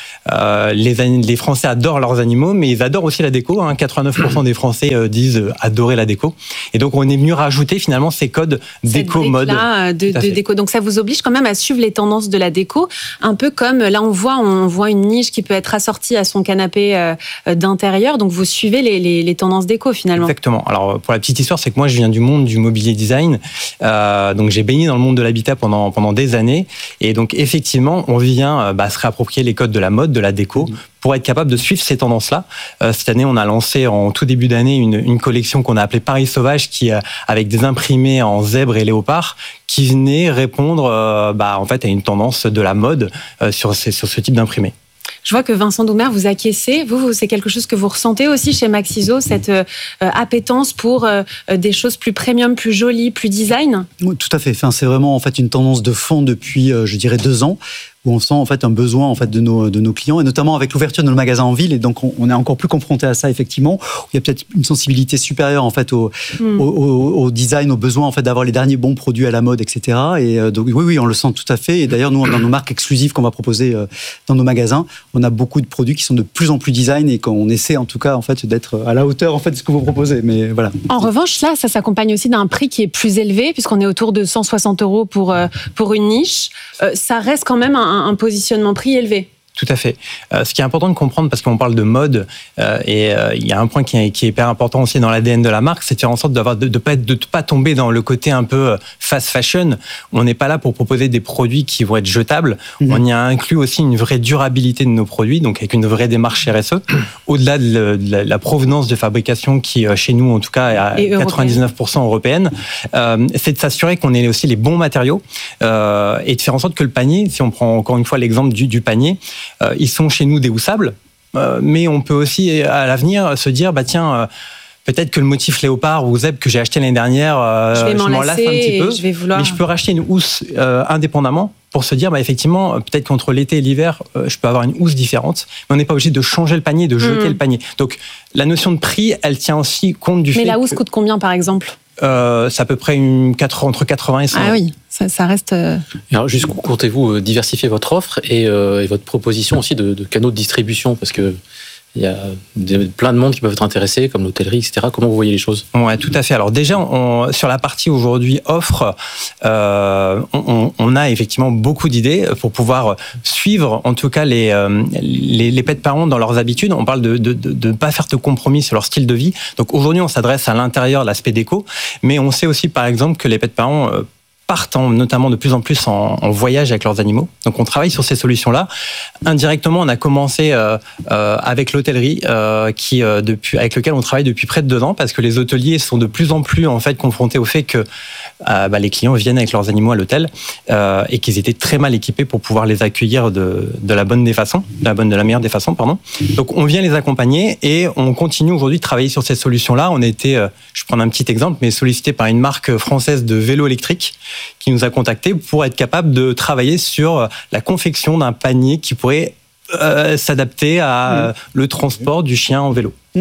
euh, les, les Français adorent leurs animaux, mais ils adorent aussi la déco. Hein. quatre-vingt-neuf pour cent des Français euh, disent adorer la déco. Et donc on est venu rajouter finalement ces codes déco mode. De, de déco. Donc ça vous oblige quand même à suivre les tendances de la déco, un peu comme là on voit, on voit une niche qui peut être assortie à son canapé euh, d'intérieur. Donc vous suivez les, les, les tendances déco finalement. Exactement. Alors pour la petite histoire, c'est que moi je viens du monde du mobilier design. Euh, donc j'ai baigné dans le monde de l'habitat pendant pendant des années et donc effectivement on vient bah, se réapproprier les codes de la mode, de la déco mmh. pour être capable de suivre ces tendances-là. Euh, cette année on a lancé en tout début d'année une, une collection qu'on a appelée Paris Sauvage qui euh, avec des imprimés en zèbre et léopard qui venaient répondre euh, bah, en fait à une tendance de la mode euh, sur, ces, sur ce type d'imprimé. Je vois que Vincent Doumer, vous acquiescez. Vous, vous, c'est quelque chose que vous ressentez aussi chez Maxiso, cette euh, appétence pour euh, des choses plus premium, plus jolies, plus design? Oui, tout à fait. Enfin, c'est vraiment en fait une tendance de fond depuis, euh, je dirais, deux ans. Où on sent en fait un besoin en fait de nos de nos clients et notamment avec l'ouverture de nos magasins en ville et donc on, on est encore plus confronté à ça effectivement. Il y a peut-être une sensibilité supérieure en fait au, mm. au, au, au design, au besoin en fait d'avoir les derniers bons produits à la mode, et cetera. Et euh, donc oui oui on le sent tout à fait. Et d'ailleurs nous dans nos marques exclusives qu'on va proposer euh, dans nos magasins, on a beaucoup de produits qui sont de plus en plus design et qu'on essaie en tout cas en fait d'être à la hauteur en fait de ce que vous proposez. Mais voilà. En revanche là ça s'accompagne aussi d'un prix qui est plus élevé puisqu'on est autour de cent soixante euros pour euh, pour une niche. Euh, ça reste quand même un un positionnement prix élevé. Tout à fait. Euh, ce qui est important de comprendre, parce qu'on parle de mode, euh, et euh, il y a un point qui est, qui est hyper important aussi dans l'A D N de la marque, c'est de faire en sorte d'avoir, de ne pas, de pas tomber dans le côté un peu fast fashion. On n'est pas là pour proposer des produits qui vont être jetables. Mmh. On y a inclus aussi une vraie durabilité de nos produits, donc avec une vraie démarche R S E. Au-delà de la, de la provenance de fabrication qui, chez nous, en tout cas, est à et quatre-vingt-dix-neuf pour cent européenne, euh, c'est de s'assurer qu'on ait aussi les bons matériaux euh, et de faire en sorte que le panier, si on prend encore une fois l'exemple du, du panier, Euh, ils sont chez nous déhoussables, euh, mais on peut aussi à l'avenir se dire bah tiens euh, peut-être que le motif léopard ou zèbre que j'ai acheté l'année dernière, euh, je, vais je m'en lasse un petit peu, je vais vouloir... mais je peux racheter une housse euh, indépendamment pour se dire bah effectivement peut-être qu'entre l'été et l'hiver euh, je peux avoir une housse différente, mais on n'est pas obligé de changer le panier, de jeter mmh. le panier. Donc la notion de prix, elle tient aussi compte du mais fait. Mais la housse que... coûte combien par exemple? Euh, c'est à peu près une quatre, entre quatre-vingts et cent. Ah oui, ça, ça reste. Euh... Alors, jusqu'où comptez-vous diversifier votre offre et, euh, et votre proposition aussi de, de canaux de distribution? Parce que il y a des, plein de monde qui peuvent être intéressés, comme l'hôtellerie, et cetera. Comment vous voyez les choses? Ouais, tout à fait. Alors déjà, on, sur la partie aujourd'hui offre, euh, on, on a effectivement beaucoup d'idées pour pouvoir suivre, en tout cas, les, les, les pets parents dans leurs habitudes. On parle de, de, de, de ne pas faire de compromis sur leur style de vie. Donc aujourd'hui, on s'adresse à l'intérieur, l'aspect déco, mais on sait aussi, par exemple, que les pets parents euh, partent en, notamment de plus en plus en, en voyage avec leurs animaux. Donc on travaille sur ces solutions-là. Indirectement, on a commencé euh, euh, avec l'hôtellerie, euh, qui euh, depuis avec lequel on travaille depuis près de deux ans, parce que les hôteliers sont de plus en plus en fait confrontés au fait que euh, bah, les clients viennent avec leurs animaux à l'hôtel euh, et qu'ils étaient très mal équipés pour pouvoir les accueillir de, de la bonne des façons, de la bonne de la meilleure des façons, pardon. Donc on vient les accompagner et on continue aujourd'hui de travailler sur ces solutions-là. On a été, euh, je prends un petit exemple, mais sollicité par une marque française de vélo électrique qui nous a contactés pour être capable de travailler sur la confection d'un panier qui pourrait euh, s'adapter à mmh. le transport du chien en vélo. Mmh.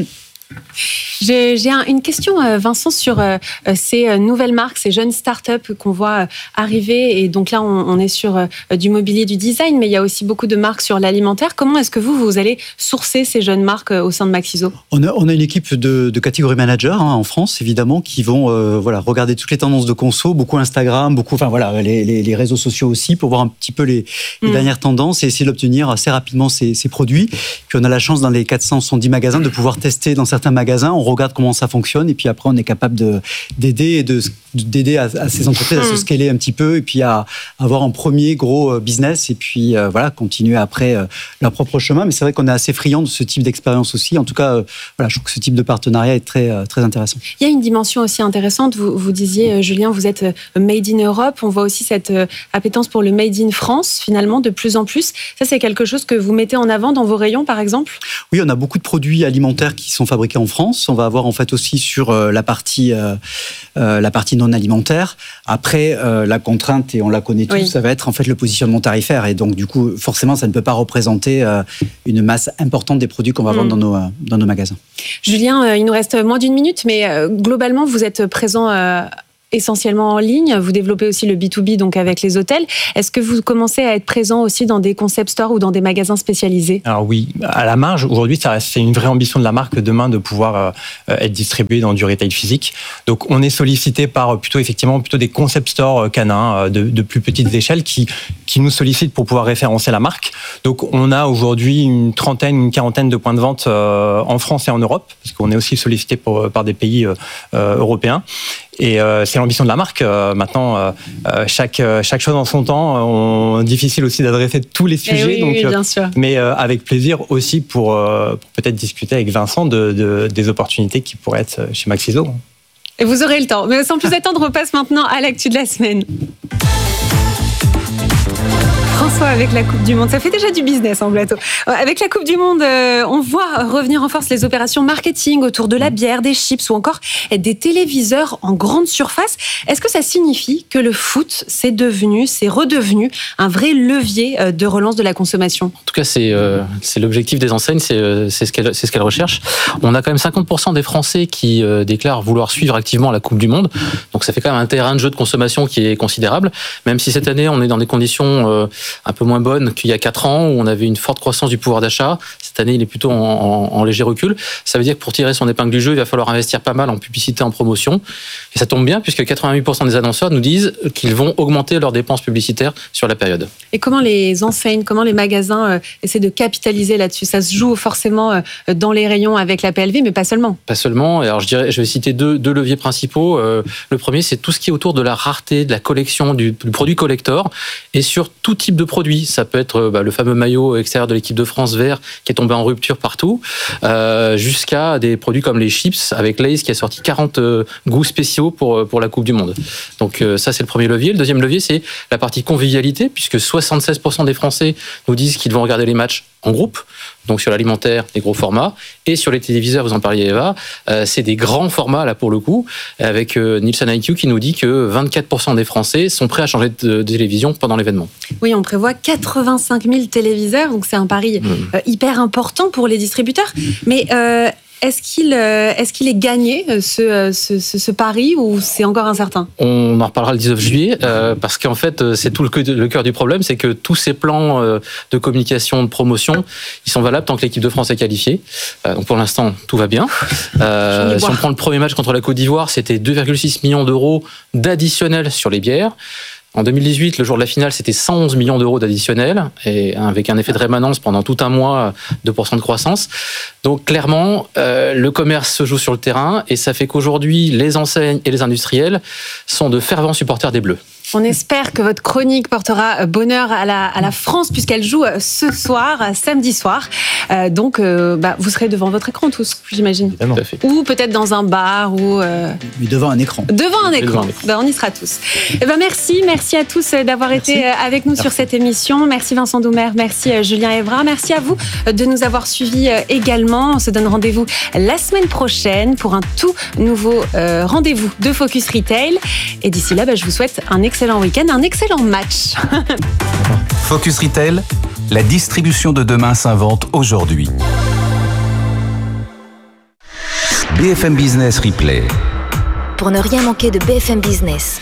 J'ai, j'ai un, une question, Vincent, sur euh, ces nouvelles marques, ces jeunes startups qu'on voit arriver. Et donc là, on, on est sur euh, du mobilier, du design, mais il y a aussi beaucoup de marques sur l'alimentaire. Comment est-ce que vous, vous allez sourcer ces jeunes marques au sein de Maxiso? On a, on a une équipe de, de catégorie manager hein, en France, évidemment, qui vont euh, voilà, regarder toutes les tendances de conso, beaucoup Instagram, beaucoup, enfin voilà, les, les, les réseaux sociaux aussi, pour voir un petit peu les, les mmh. dernières tendances et essayer d'obtenir assez rapidement ces, ces produits. Puis on a la chance, dans les quatre cent soixante-dix magasins, de pouvoir tester dans certains certains magasins, on regarde comment ça fonctionne et puis après on est capable de, d'aider et de, d'aider à, à ces entreprises à se scaler un petit peu et puis à, à avoir un premier gros business et puis euh, voilà, continuer après euh, leur propre chemin. Mais c'est vrai qu'on est assez friand de ce type d'expérience aussi. En tout cas, euh, voilà, je trouve que ce type de partenariat est très, euh, très intéressant. Il y a une dimension aussi intéressante. Vous, vous disiez, euh, Julien, vous êtes made in Europe. On voit aussi cette euh, appétence pour le made in France, finalement, de plus en plus. Ça, c'est quelque chose que vous mettez en avant dans vos rayons, par exemple ? Oui, on a beaucoup de produits alimentaires qui sont fabriqués en France. On va avoir en fait aussi sur euh, la partie, euh, euh, la partie non alimentaire. Après, euh, la contrainte, et on la connaît tous, oui. ça va être en fait le positionnement tarifaire. Et donc, du coup, forcément, ça ne peut pas représenter euh, une masse importante des produits qu'on va mmh. vendre dans nos, euh, dans nos magasins. Julien, euh, il nous reste moins d'une minute, mais euh, globalement, vous êtes présent euh, essentiellement en ligne. Vous développez aussi le B deux B, donc avec les hôtels. Est-ce que vous commencez à être présent aussi dans des concept stores ou dans des magasins spécialisés ? Alors oui, à la marge, aujourd'hui, ça reste, c'est une vraie ambition de la marque demain de pouvoir euh, être distribué dans du retail physique. Donc on est sollicité par plutôt effectivement plutôt des concept stores canins euh, de, de plus petites échelles qui qui nous sollicitent pour pouvoir référencer la marque. Donc on a aujourd'hui une trentaine, une quarantaine de points de vente euh, en France et en Europe, parce qu'on est aussi sollicité pour, par des pays euh, euh, européens. Et euh, c'est l'ambition de la marque. Euh, maintenant, euh, chaque chaque chose en son temps. On, difficile aussi d'adresser tous les sujets. Oui, donc, oui, bien sûr. Mais euh, avec plaisir aussi pour, euh, pour peut-être discuter avec Vincent de, de, des opportunités qui pourraient être chez Maxiso. Et vous aurez le temps. Mais sans plus attendre, on passe maintenant à l'actu de la semaine. François, avec la Coupe du Monde, ça fait déjà du business en plateau. Avec la Coupe du Monde, on voit revenir en force les opérations marketing autour de la bière, des chips ou encore des téléviseurs en grande surface. Est-ce que ça signifie que le foot, c'est devenu, c'est redevenu un vrai levier de relance de la consommation ? En tout cas, c'est, euh, c'est l'objectif des enseignes, c'est, c'est, ce qu'elles, c'est ce qu'elles recherchent. On a quand même cinquante pour cent des Français qui euh, déclarent vouloir suivre activement la Coupe du Monde. Donc ça fait quand même un terrain de jeu de consommation qui est considérable, même si cette année, on est dans des conditions euh, un peu moins bonne qu'il y a quatre ans, où on avait une forte croissance du pouvoir d'achat. Cette année, il est plutôt en, en, en léger recul. Ça veut dire que pour tirer son épingle du jeu, il va falloir investir pas mal en publicité, en promotion. Et ça tombe bien, puisque quatre-vingt-huit pour cent des annonceurs nous disent qu'ils vont augmenter leurs dépenses publicitaires sur la période. Et comment les enseignes, comment les magasins euh, essaient de capitaliser là-dessus ? Ça se joue forcément euh, dans les rayons avec la P L V, mais pas seulement. Pas seulement. Et alors, je dirais, je vais citer deux, deux leviers principaux. Euh, le premier, c'est tout ce qui est autour de la rareté, de la collection, du, du produit collector, et sur tout type de produit. Ça peut être bah, le fameux maillot extérieur de l'équipe de France vert qui est tombé en rupture partout, euh, jusqu'à des produits comme les chips avec Lay's qui a sorti quarante euh, goûts spéciaux pour, pour la Coupe du Monde. Donc euh, ça, c'est le premier levier. Le deuxième levier, c'est la partie convivialité, puisque soixante-seize pour cent des Français nous disent qu'ils vont regarder les matchs en groupe, donc sur l'alimentaire, des gros formats, et sur les téléviseurs, vous en parliez Eva, euh, c'est des grands formats là pour le coup, avec euh, Nielsen I Q qui nous dit que vingt-quatre pour cent des Français sont prêts à changer de, de télévision pendant l'événement. Oui, on prévoit quatre-vingt-cinq mille téléviseurs, donc c'est un pari mmh. euh, hyper important pour les distributeurs, mais euh, Est-ce qu'il, euh, est-ce qu'il est gagné, ce, ce, ce, ce pari, ou c'est encore incertain ? On en reparlera le dix-neuf juillet, euh, parce qu'en fait, c'est tout le, le cœur du problème, c'est que tous ces plans euh, de communication, de promotion, ils sont valables tant que l'équipe de France est qualifiée. Euh, donc pour l'instant, tout va bien. Euh, si on prend le premier match contre la Côte d'Ivoire, c'était deux virgule six millions d'euros d'additionnel sur les bières. En deux mille dix-huit, le jour de la finale, c'était cent onze millions d'euros d'additionnel, et avec un effet de rémanence pendant tout un mois, deux pour cent de croissance. Donc clairement, euh, le commerce se joue sur le terrain, et ça fait qu'aujourd'hui, les enseignes et les industriels sont de fervents supporters des Bleus. On espère que votre chronique portera bonheur à la, à la France, puisqu'elle joue ce soir, samedi soir. Euh, donc, euh, bah, vous serez devant votre écran tous, j'imagine. Évidemment. Ou peut-être dans un bar, ou... Euh... Mais devant un écran. Devant un écran. Devant un écran. Ben, on y sera tous. Et ben, merci, merci à tous d'avoir merci. été avec nous merci. sur cette émission. Merci Vincent Doumer, merci Julien Evra. Merci à vous de nous avoir suivis également. On se donne rendez-vous la semaine prochaine pour un tout nouveau euh, rendez-vous de Focus Retail. Et d'ici là, ben, je vous souhaite un excellent excellent week-end, un excellent match. Focus Retail, la distribution de demain s'invente aujourd'hui. B F M Business Replay. Pour ne rien manquer de B F M Business.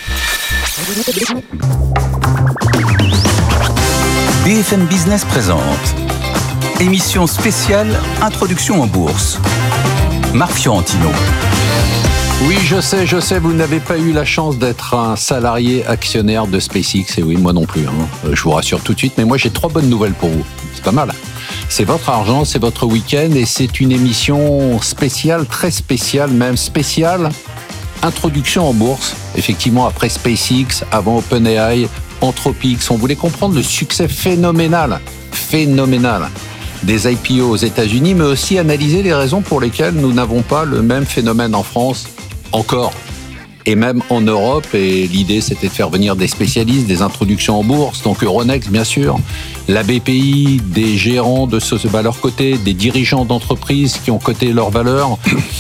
B F M Business présente émission spéciale Introduction en bourse. Marc Fiorentino. Oui, je sais, je sais, vous n'avez pas eu la chance d'être un salarié actionnaire de SpaceX, et oui, moi non plus, hein. Je vous rassure tout de suite, mais moi j'ai trois bonnes nouvelles pour vous. C'est pas mal. C'est votre argent, c'est votre week-end et c'est une émission spéciale, très spéciale, même spéciale. Introduction en bourse, effectivement après SpaceX, avant OpenAI, Anthropic. On voulait comprendre le succès phénoménal, phénoménal des I P O aux États-Unis, mais aussi analyser les raisons pour lesquelles nous n'avons pas le même phénomène en France encore. Et même en Europe, et l'idée c'était de faire venir des spécialistes, des introductions en bourse, donc Euronext bien sûr, la B P I, des gérants de ce, à leur côté, des dirigeants d'entreprises qui ont coté leurs valeurs,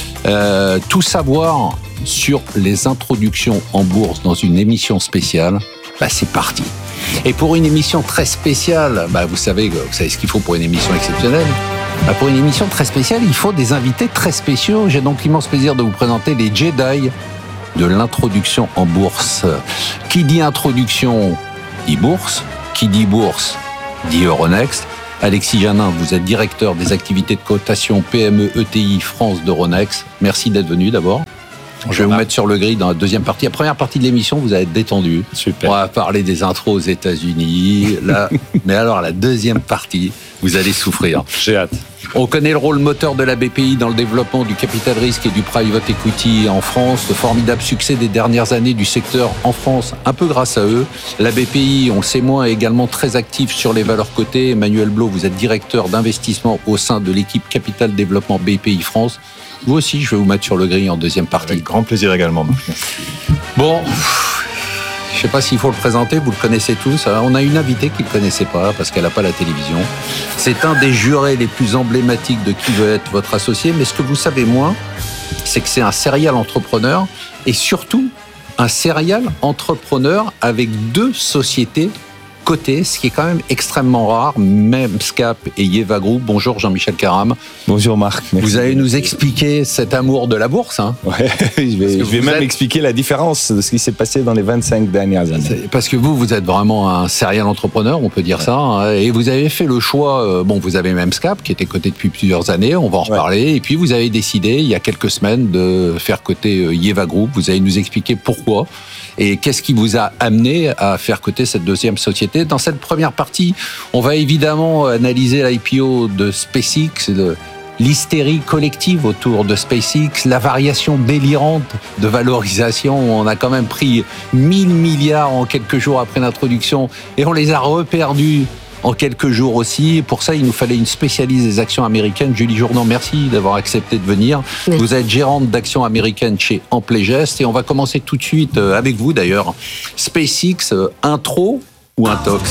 euh, tout savoir sur les introductions en bourse dans une émission spéciale, bah c'est parti. Et pour une émission très spéciale, bah vous savez, vous savez ce qu'il faut pour une émission exceptionnelle. Bah pour une émission très spéciale, il faut des invités très spéciaux. J'ai donc l'immense plaisir de vous présenter les Jedi de l'introduction en bourse. Qui dit introduction dit bourse. Qui dit bourse dit Euronext. Alexis Janin, vous êtes directeur des activités de cotation P M E E T I France d'Euronext. Merci d'être venu d'abord. Je vais vous mettre sur le grid dans la deuxième partie. La première partie de l'émission, vous allez être détendu. Super. On va parler des intros aux États-Unis. Là, mais alors la deuxième partie, vous allez souffrir. J'ai hâte. On connaît le rôle moteur de la B P I dans le développement du capital risque et du private equity en France. Le formidable succès des dernières années du secteur en France, un peu grâce à eux. La B P I, on le sait moins, est également très active sur les valeurs cotées. Emmanuel Blot, vous êtes directeur d'investissement au sein de l'équipe Capital Développement B P I France. Vous aussi, je vais vous mettre sur le gris en deuxième partie. Avec grand plaisir également, Marc. Bon, je ne sais pas s'il faut le présenter, vous le connaissez tous. On a une invitée qui ne le connaissait pas parce qu'elle n'a pas la télévision. C'est un des jurés les plus emblématiques de Qui veut être votre associé. Mais ce que vous savez moins, c'est que c'est un serial entrepreneur et surtout un serial entrepreneur avec deux sociétés cotées, ce qui est quand même extrêmement rare, même Scap et Yeva Group. Bonjour Jean-Michel Caram. Bonjour Marc. Merci. Vous allez nous expliquer cet amour de la bourse. Hein. Ouais, je vais, je vais même êtes... expliquer la différence de ce qui s'est passé dans les vingt-cinq dernières années. Parce que vous, vous êtes vraiment un serial entrepreneur, on peut dire ouais. ça. Hein, et vous avez fait le choix, euh, bon, vous avez même Scap qui était coté depuis plusieurs années, on va en reparler. Ouais. Et puis vous avez décidé, il y a quelques semaines, de faire coter euh, Yeva Group. Vous allez nous expliquer pourquoi. Et qu'est-ce qui vous a amené à faire coter cette deuxième société? Dans cette première partie, on va évidemment analyser l'I P O de SpaceX, de l'hystérie collective autour de SpaceX, la variation délirante de valorisation. On a quand même pris mille milliards en quelques jours après l'introduction et on les a reperdus en quelques jours aussi. Pour ça, il nous fallait une spécialiste des actions américaines. Julie Jourdan, merci d'avoir accepté de venir. Oui. Vous êtes gérante d'actions américaines chez Amplegest et on va commencer tout de suite avec vous d'ailleurs. SpaceX, intro ou intox?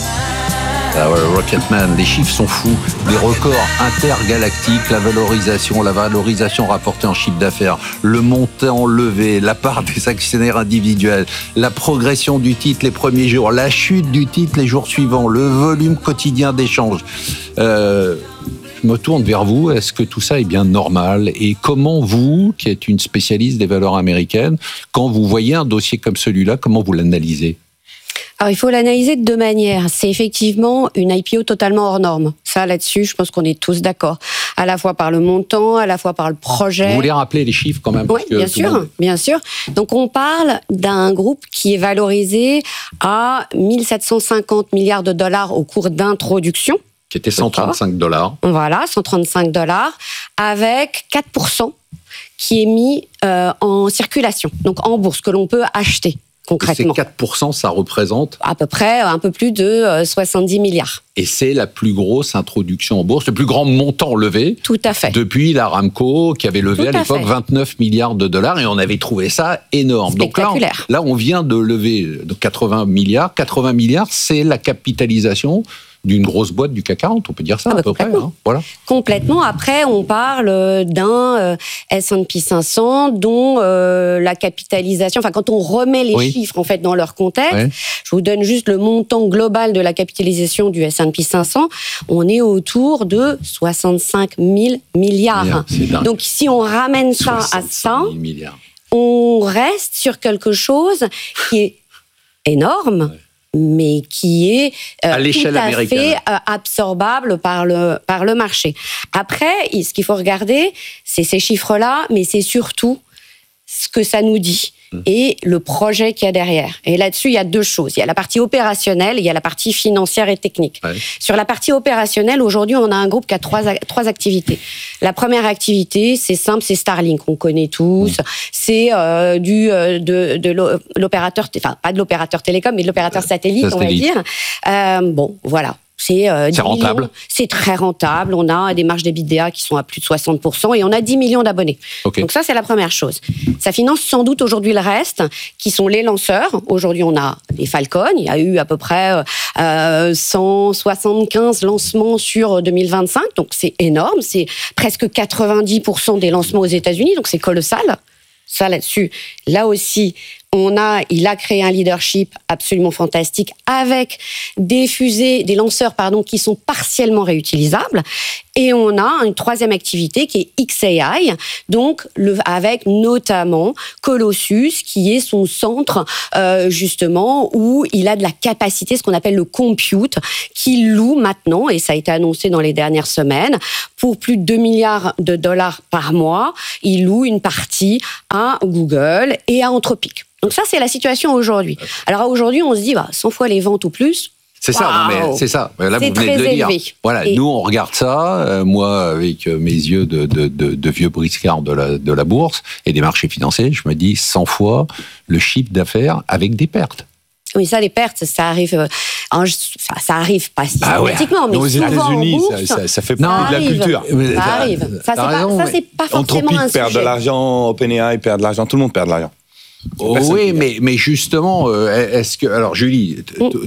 Ah ouais, Rocketman, les chiffres sont fous, des records intergalactiques, la valorisation, la valorisation rapportée en chiffre d'affaires, le montant levé, la part des actionnaires individuels, la progression du titre les premiers jours, la chute du titre les jours suivants, le volume quotidien d'échanges. Euh, je me tourne vers vous, est-ce que tout ça est bien normal? Et comment vous, qui êtes une spécialiste des valeurs américaines, quand vous voyez un dossier comme celui-là, comment vous l'analysez? Alors, il faut l'analyser de deux manières. C'est effectivement une I P O totalement hors norme. Ça, là-dessus, je pense qu'on est tous d'accord. À la fois par le montant, à la fois par le projet. Vous voulez rappeler les chiffres quand même? Oui, bien sûr, monde... bien sûr. Donc, on parle d'un groupe qui est valorisé à mille sept cent cinquante milliards de dollars au cours d'introduction. Qui était cent trente-cinq dollars. Voilà, cent trente-cinq dollars, avec quatre pour cent qui est mis euh, en circulation, donc en bourse, que l'on peut acheter. Concrètement. Et ces quatre pour cent, ça représente à peu près un peu plus de soixante-dix milliards. Et c'est la plus grosse introduction en bourse, le plus grand montant levé. Tout à fait. Depuis l'Aramco, qui avait levé Tout à l'époque à vingt-neuf milliards de dollars, et on avait trouvé ça énorme. Donc là, on, là, on vient de lever de quatre-vingts milliards. quatre-vingts milliards, c'est la capitalisation d'une grosse boîte du C A C quarante, on peut dire ça ah bah à peu près. Hein, voilà. Complètement. Après, on parle d'un euh, S and P cinq cents dont euh, la capitalisation, enfin quand on remet les oui. chiffres en fait dans leur contexte, ouais. je vous donne juste le montant global de la capitalisation du S and P cinq cents, on est autour de soixante-cinq mille milliards. Yeah, donc si on ramène ça à ça, on reste sur quelque chose qui est énorme. Ouais. mais qui est euh, à l'échelle tout à américaine. fait euh, absorbable par le, par le marché. Après, ce qu'il faut regarder, c'est ces chiffres-là, mais c'est surtout ce que ça nous dit. et le projet qu'il y a derrière. Et là-dessus, il y a deux choses. Il y a la partie opérationnelle et il y a la partie financière et technique. Ouais. Sur la partie opérationnelle, aujourd'hui, on a un groupe qui a trois, trois activités. La première activité, c'est simple, c'est Starlink. On connaît tous. Mmh. C'est euh, du euh, de, de l'opérateur, enfin pas de l'opérateur télécom, mais de l'opérateur satellite, satellite, on va dire. Euh, bon, voilà. C'est, euh, c'est rentable. Millions. C'est très rentable. On a des marges d'EBITDA qui sont à plus de soixante pour cent et on a dix millions d'abonnés. Okay. Donc ça, c'est la première chose. Ça finance sans doute aujourd'hui le reste, qui sont les lanceurs. Aujourd'hui, on a les Falcon. Il y a eu à peu près euh, cent soixante-quinze lancements sur deux mille vingt-cinq. Donc c'est énorme. C'est presque quatre-vingt-dix pour cent des lancements aux États-Unis. Donc c'est colossal. Ça, là-dessus, là aussi, on a, il a créé un leadership absolument fantastique avec des fusées, des lanceurs, pardon, qui sont partiellement réutilisables. Et on a une troisième activité qui est X A I, donc le, avec notamment Colossus, qui est son centre euh, justement où il a de la capacité, ce qu'on appelle le compute, qu'il loue maintenant, et ça a été annoncé dans les dernières semaines, pour plus de deux milliards de dollars par mois. Il loue une partie à Google et à Anthropic. Donc ça, c'est la situation aujourd'hui. Alors aujourd'hui, on se dit, bah, cent fois les ventes ou plus. C'est ça, wow. non, mais c'est ça. Là, c'est vous venez de le dire. Élevé. Voilà, et... nous, on regarde ça, euh, moi, avec mes yeux de, de, de, de vieux briscard de la, de la bourse et des marchés financiers, je me dis cent fois le chiffre d'affaires avec des pertes. Oui, ça, les pertes, ça arrive, enfin, ça arrive pas systématiquement, bah ouais. mais aux souvent États-Unis, en bourse, ça, ça, ça fait partie de la culture. Ça arrive. Ça, c'est pas, ça, c'est pas forcément Anthropic un perd sujet. de l'argent, OpenAI perd de l'argent, tout le monde perd de l'argent. Oh oui, mais, mais justement, est-ce que... Alors, Julie,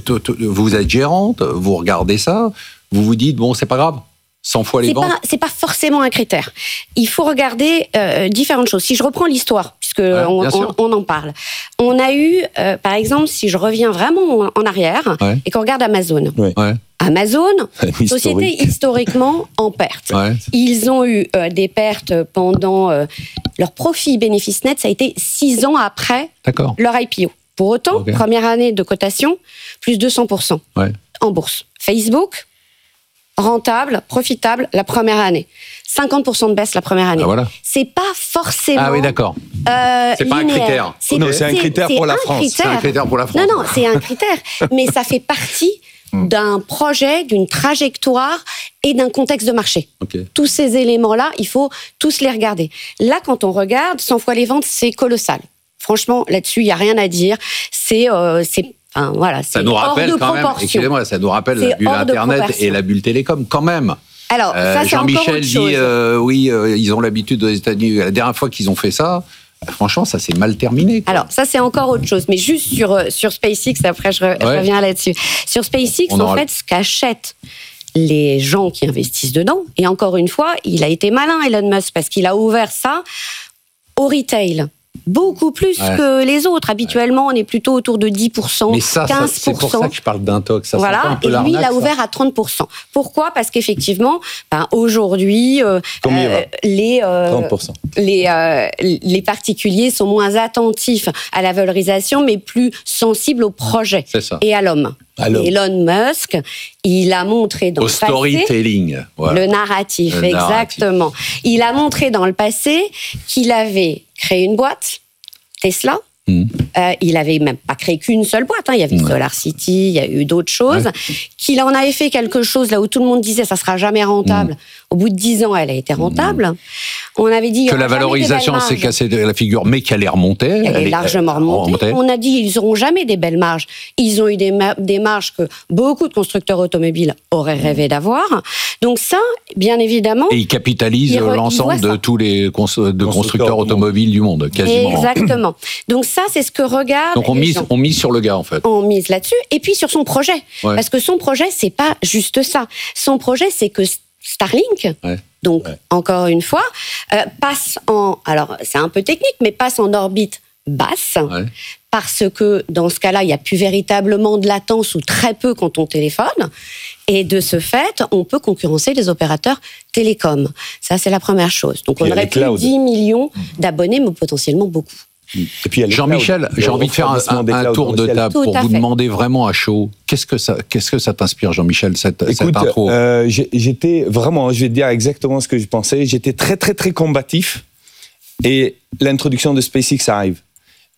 vous êtes gérante, vous regardez ça, vous vous dites, bon, c'est pas grave, cent fois les c'est ventes. Pas, c'est pas forcément un critère. Il faut regarder euh, différentes choses. Si je reprends l'histoire, puisque ouais, on, on, on en parle, on a eu, euh, par exemple, si je reviens vraiment en, en arrière, ouais. et qu'on regarde Amazon. Ouais. Ouais. Amazon, société historiquement en perte. Ouais. Ils ont eu euh, des pertes pendant euh, leur profit bénéfice net, ça a été six ans après D'accord. leur I P O. Pour autant, okay. première année de cotation, plus deux cents pour cent ouais. en bourse. Facebook, rentable, profitable la première année. cinquante pour cent de baisse la première année. Ah, voilà. C'est pas forcément. Ah oui, d'accord. Euh, c'est pas linéaire. un critère. C'est, non, c'est un critère c'est pour la un France. Critère. C'est un critère pour la France. Non, non, c'est un critère. Mais ça fait partie d'un projet, d'une trajectoire et d'un contexte de marché. Okay. Tous ces éléments-là, il faut tous les regarder. Là, quand on regarde, cent fois les ventes, c'est colossal. Franchement, là-dessus, il n'y a rien à dire. C'est, euh, c'est Enfin, voilà, ça nous rappelle quand même, excusez-moi, ça nous rappelle c'est la bulle Internet et la bulle télécom quand même. Alors, ça, euh, c'est Jean-Michel dit, euh, oui, euh, ils ont l'habitude aux États-Unis. La dernière fois qu'ils ont fait ça, franchement, ça s'est mal terminé. Quoi. Alors, ça, c'est encore autre chose. Mais juste sur, sur SpaceX, après, je, re, ouais. je reviens là-dessus. Sur SpaceX, On en aura... fait, ce qu'achètent les gens qui investissent dedans, et encore une fois, il a été malin, Elon Musk, parce qu'il a ouvert ça au retail. Beaucoup plus ouais. que les autres. Habituellement, on est plutôt autour de dix pour cent, Mais ça, quinze pour cent. Ça, c'est pour ça que je parle d'intox. Ça, voilà. un peu Et lui, il a ouvert ça. à trente pour cent. Pourquoi ? Parce qu'effectivement, ben, aujourd'hui, euh, euh, les, euh, trente pour cent. Les, euh, les particuliers sont moins attentifs à la valorisation, mais plus sensibles au projet c'est ça. et à l'homme. Allô. Elon Musk, il a montré dans Au le passé... storytelling. Voilà. Le narratif, le exactement. Narratif. Il a montré dans le passé qu'il avait créé une boîte, Tesla. Mmh. Euh, il avait même pas créé qu'une seule boîte. Hein. Il y avait mmh. SolarCity, il y a eu d'autres choses. Ouais. Qu'il en avait fait quelque chose là où tout le monde disait ça sera jamais rentable. Mmh. Au bout de dix ans, elle a été rentable. Mmh. On avait dit que la valorisation s'est cassée la figure, mais qu'elle est remontée. Elle, elle est largement remontée. remontée. On a dit ils n'auront jamais des belles marges. Ils ont eu des, ma- des marges que beaucoup de constructeurs automobiles auraient rêvé d'avoir. Donc ça, bien évidemment. Et ils capitalisent ils re- l'ensemble ils de ça. tous les cons- de constructeurs, constructeurs automobiles du monde, quasiment. Exactement. Donc ça, c'est ce que regardent. Donc on les mise, gens. on mise sur le gars en fait. On mise là-dessus. Et puis sur son projet, ouais. parce que son projet, c'est pas juste ça. Son projet, c'est que Starlink, ouais. donc ouais. encore une fois, euh, passe en, alors c'est un peu technique, mais passe en orbite basse, ouais. parce que dans ce cas-là, il n'y a plus véritablement de latence ou très peu quand on téléphone, et de ce fait, on peut concurrencer les opérateurs télécoms. Ça, c'est la première chose. Donc on aurait plus de dix millions d'abonnés, mais potentiellement beaucoup. Et puis Jean-Michel, j'ai envie de faire un, un, un tour de table Tout pour vous fait. demander vraiment à chaud, qu'est-ce que ça, qu'est-ce que ça t'inspire, Jean-Michel, cette, Écoute, cette intro euh, j'étais vraiment, je vais te dire exactement ce que je pensais, j'étais très très très combatif et l'introduction de SpaceX arrive.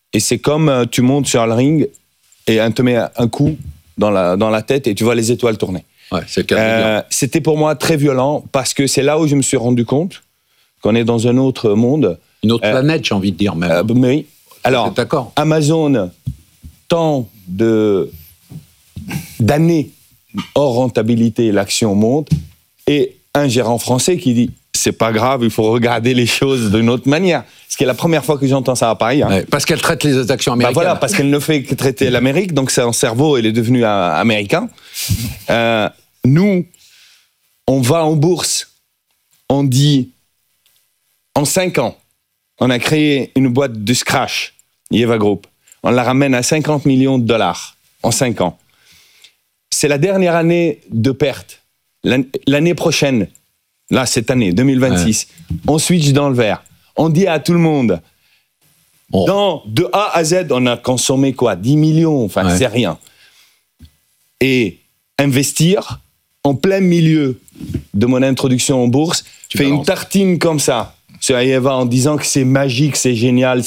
Et c'est comme euh, tu montes sur le ring et on te met un coup dans la, dans la tête et tu vois les étoiles tourner. Ouais, c'est euh, c'était pour moi très violent parce que c'est là où je me suis rendu compte qu'on est dans un autre monde. Une autre euh, planète, j'ai envie de dire même. Euh, oui. Alors, d'accord. Amazon, tant de, d'années hors rentabilité, l'action monte, et un gérant français qui dit c'est pas grave, il faut regarder les choses d'une autre manière. Ce qui est la première fois que j'entends ça à Paris. Hein. Ouais, parce qu'elle traite les actions américaines. Bah voilà, parce qu'elle ne fait que traiter l'Amérique, donc son cerveau, il est devenu un américain. Euh, nous, on va en bourse, on dit, en cinq ans, on a créé une boîte de scratch, Yeva Group. On la ramène à cinquante millions de dollars en cinq ans. C'est la dernière année de perte. L'année prochaine, là, cette année, deux mille vingt-six, ouais. on switch dans le vert. On dit à tout le monde, oh. dans, de A à Z, on a consommé quoi, dix millions, enfin, ouais. c'est rien. Et investir, en plein milieu de mon introduction en bourse, tu fais une tartine comme ça sur Yeva en disant que c'est magique, c'est génial,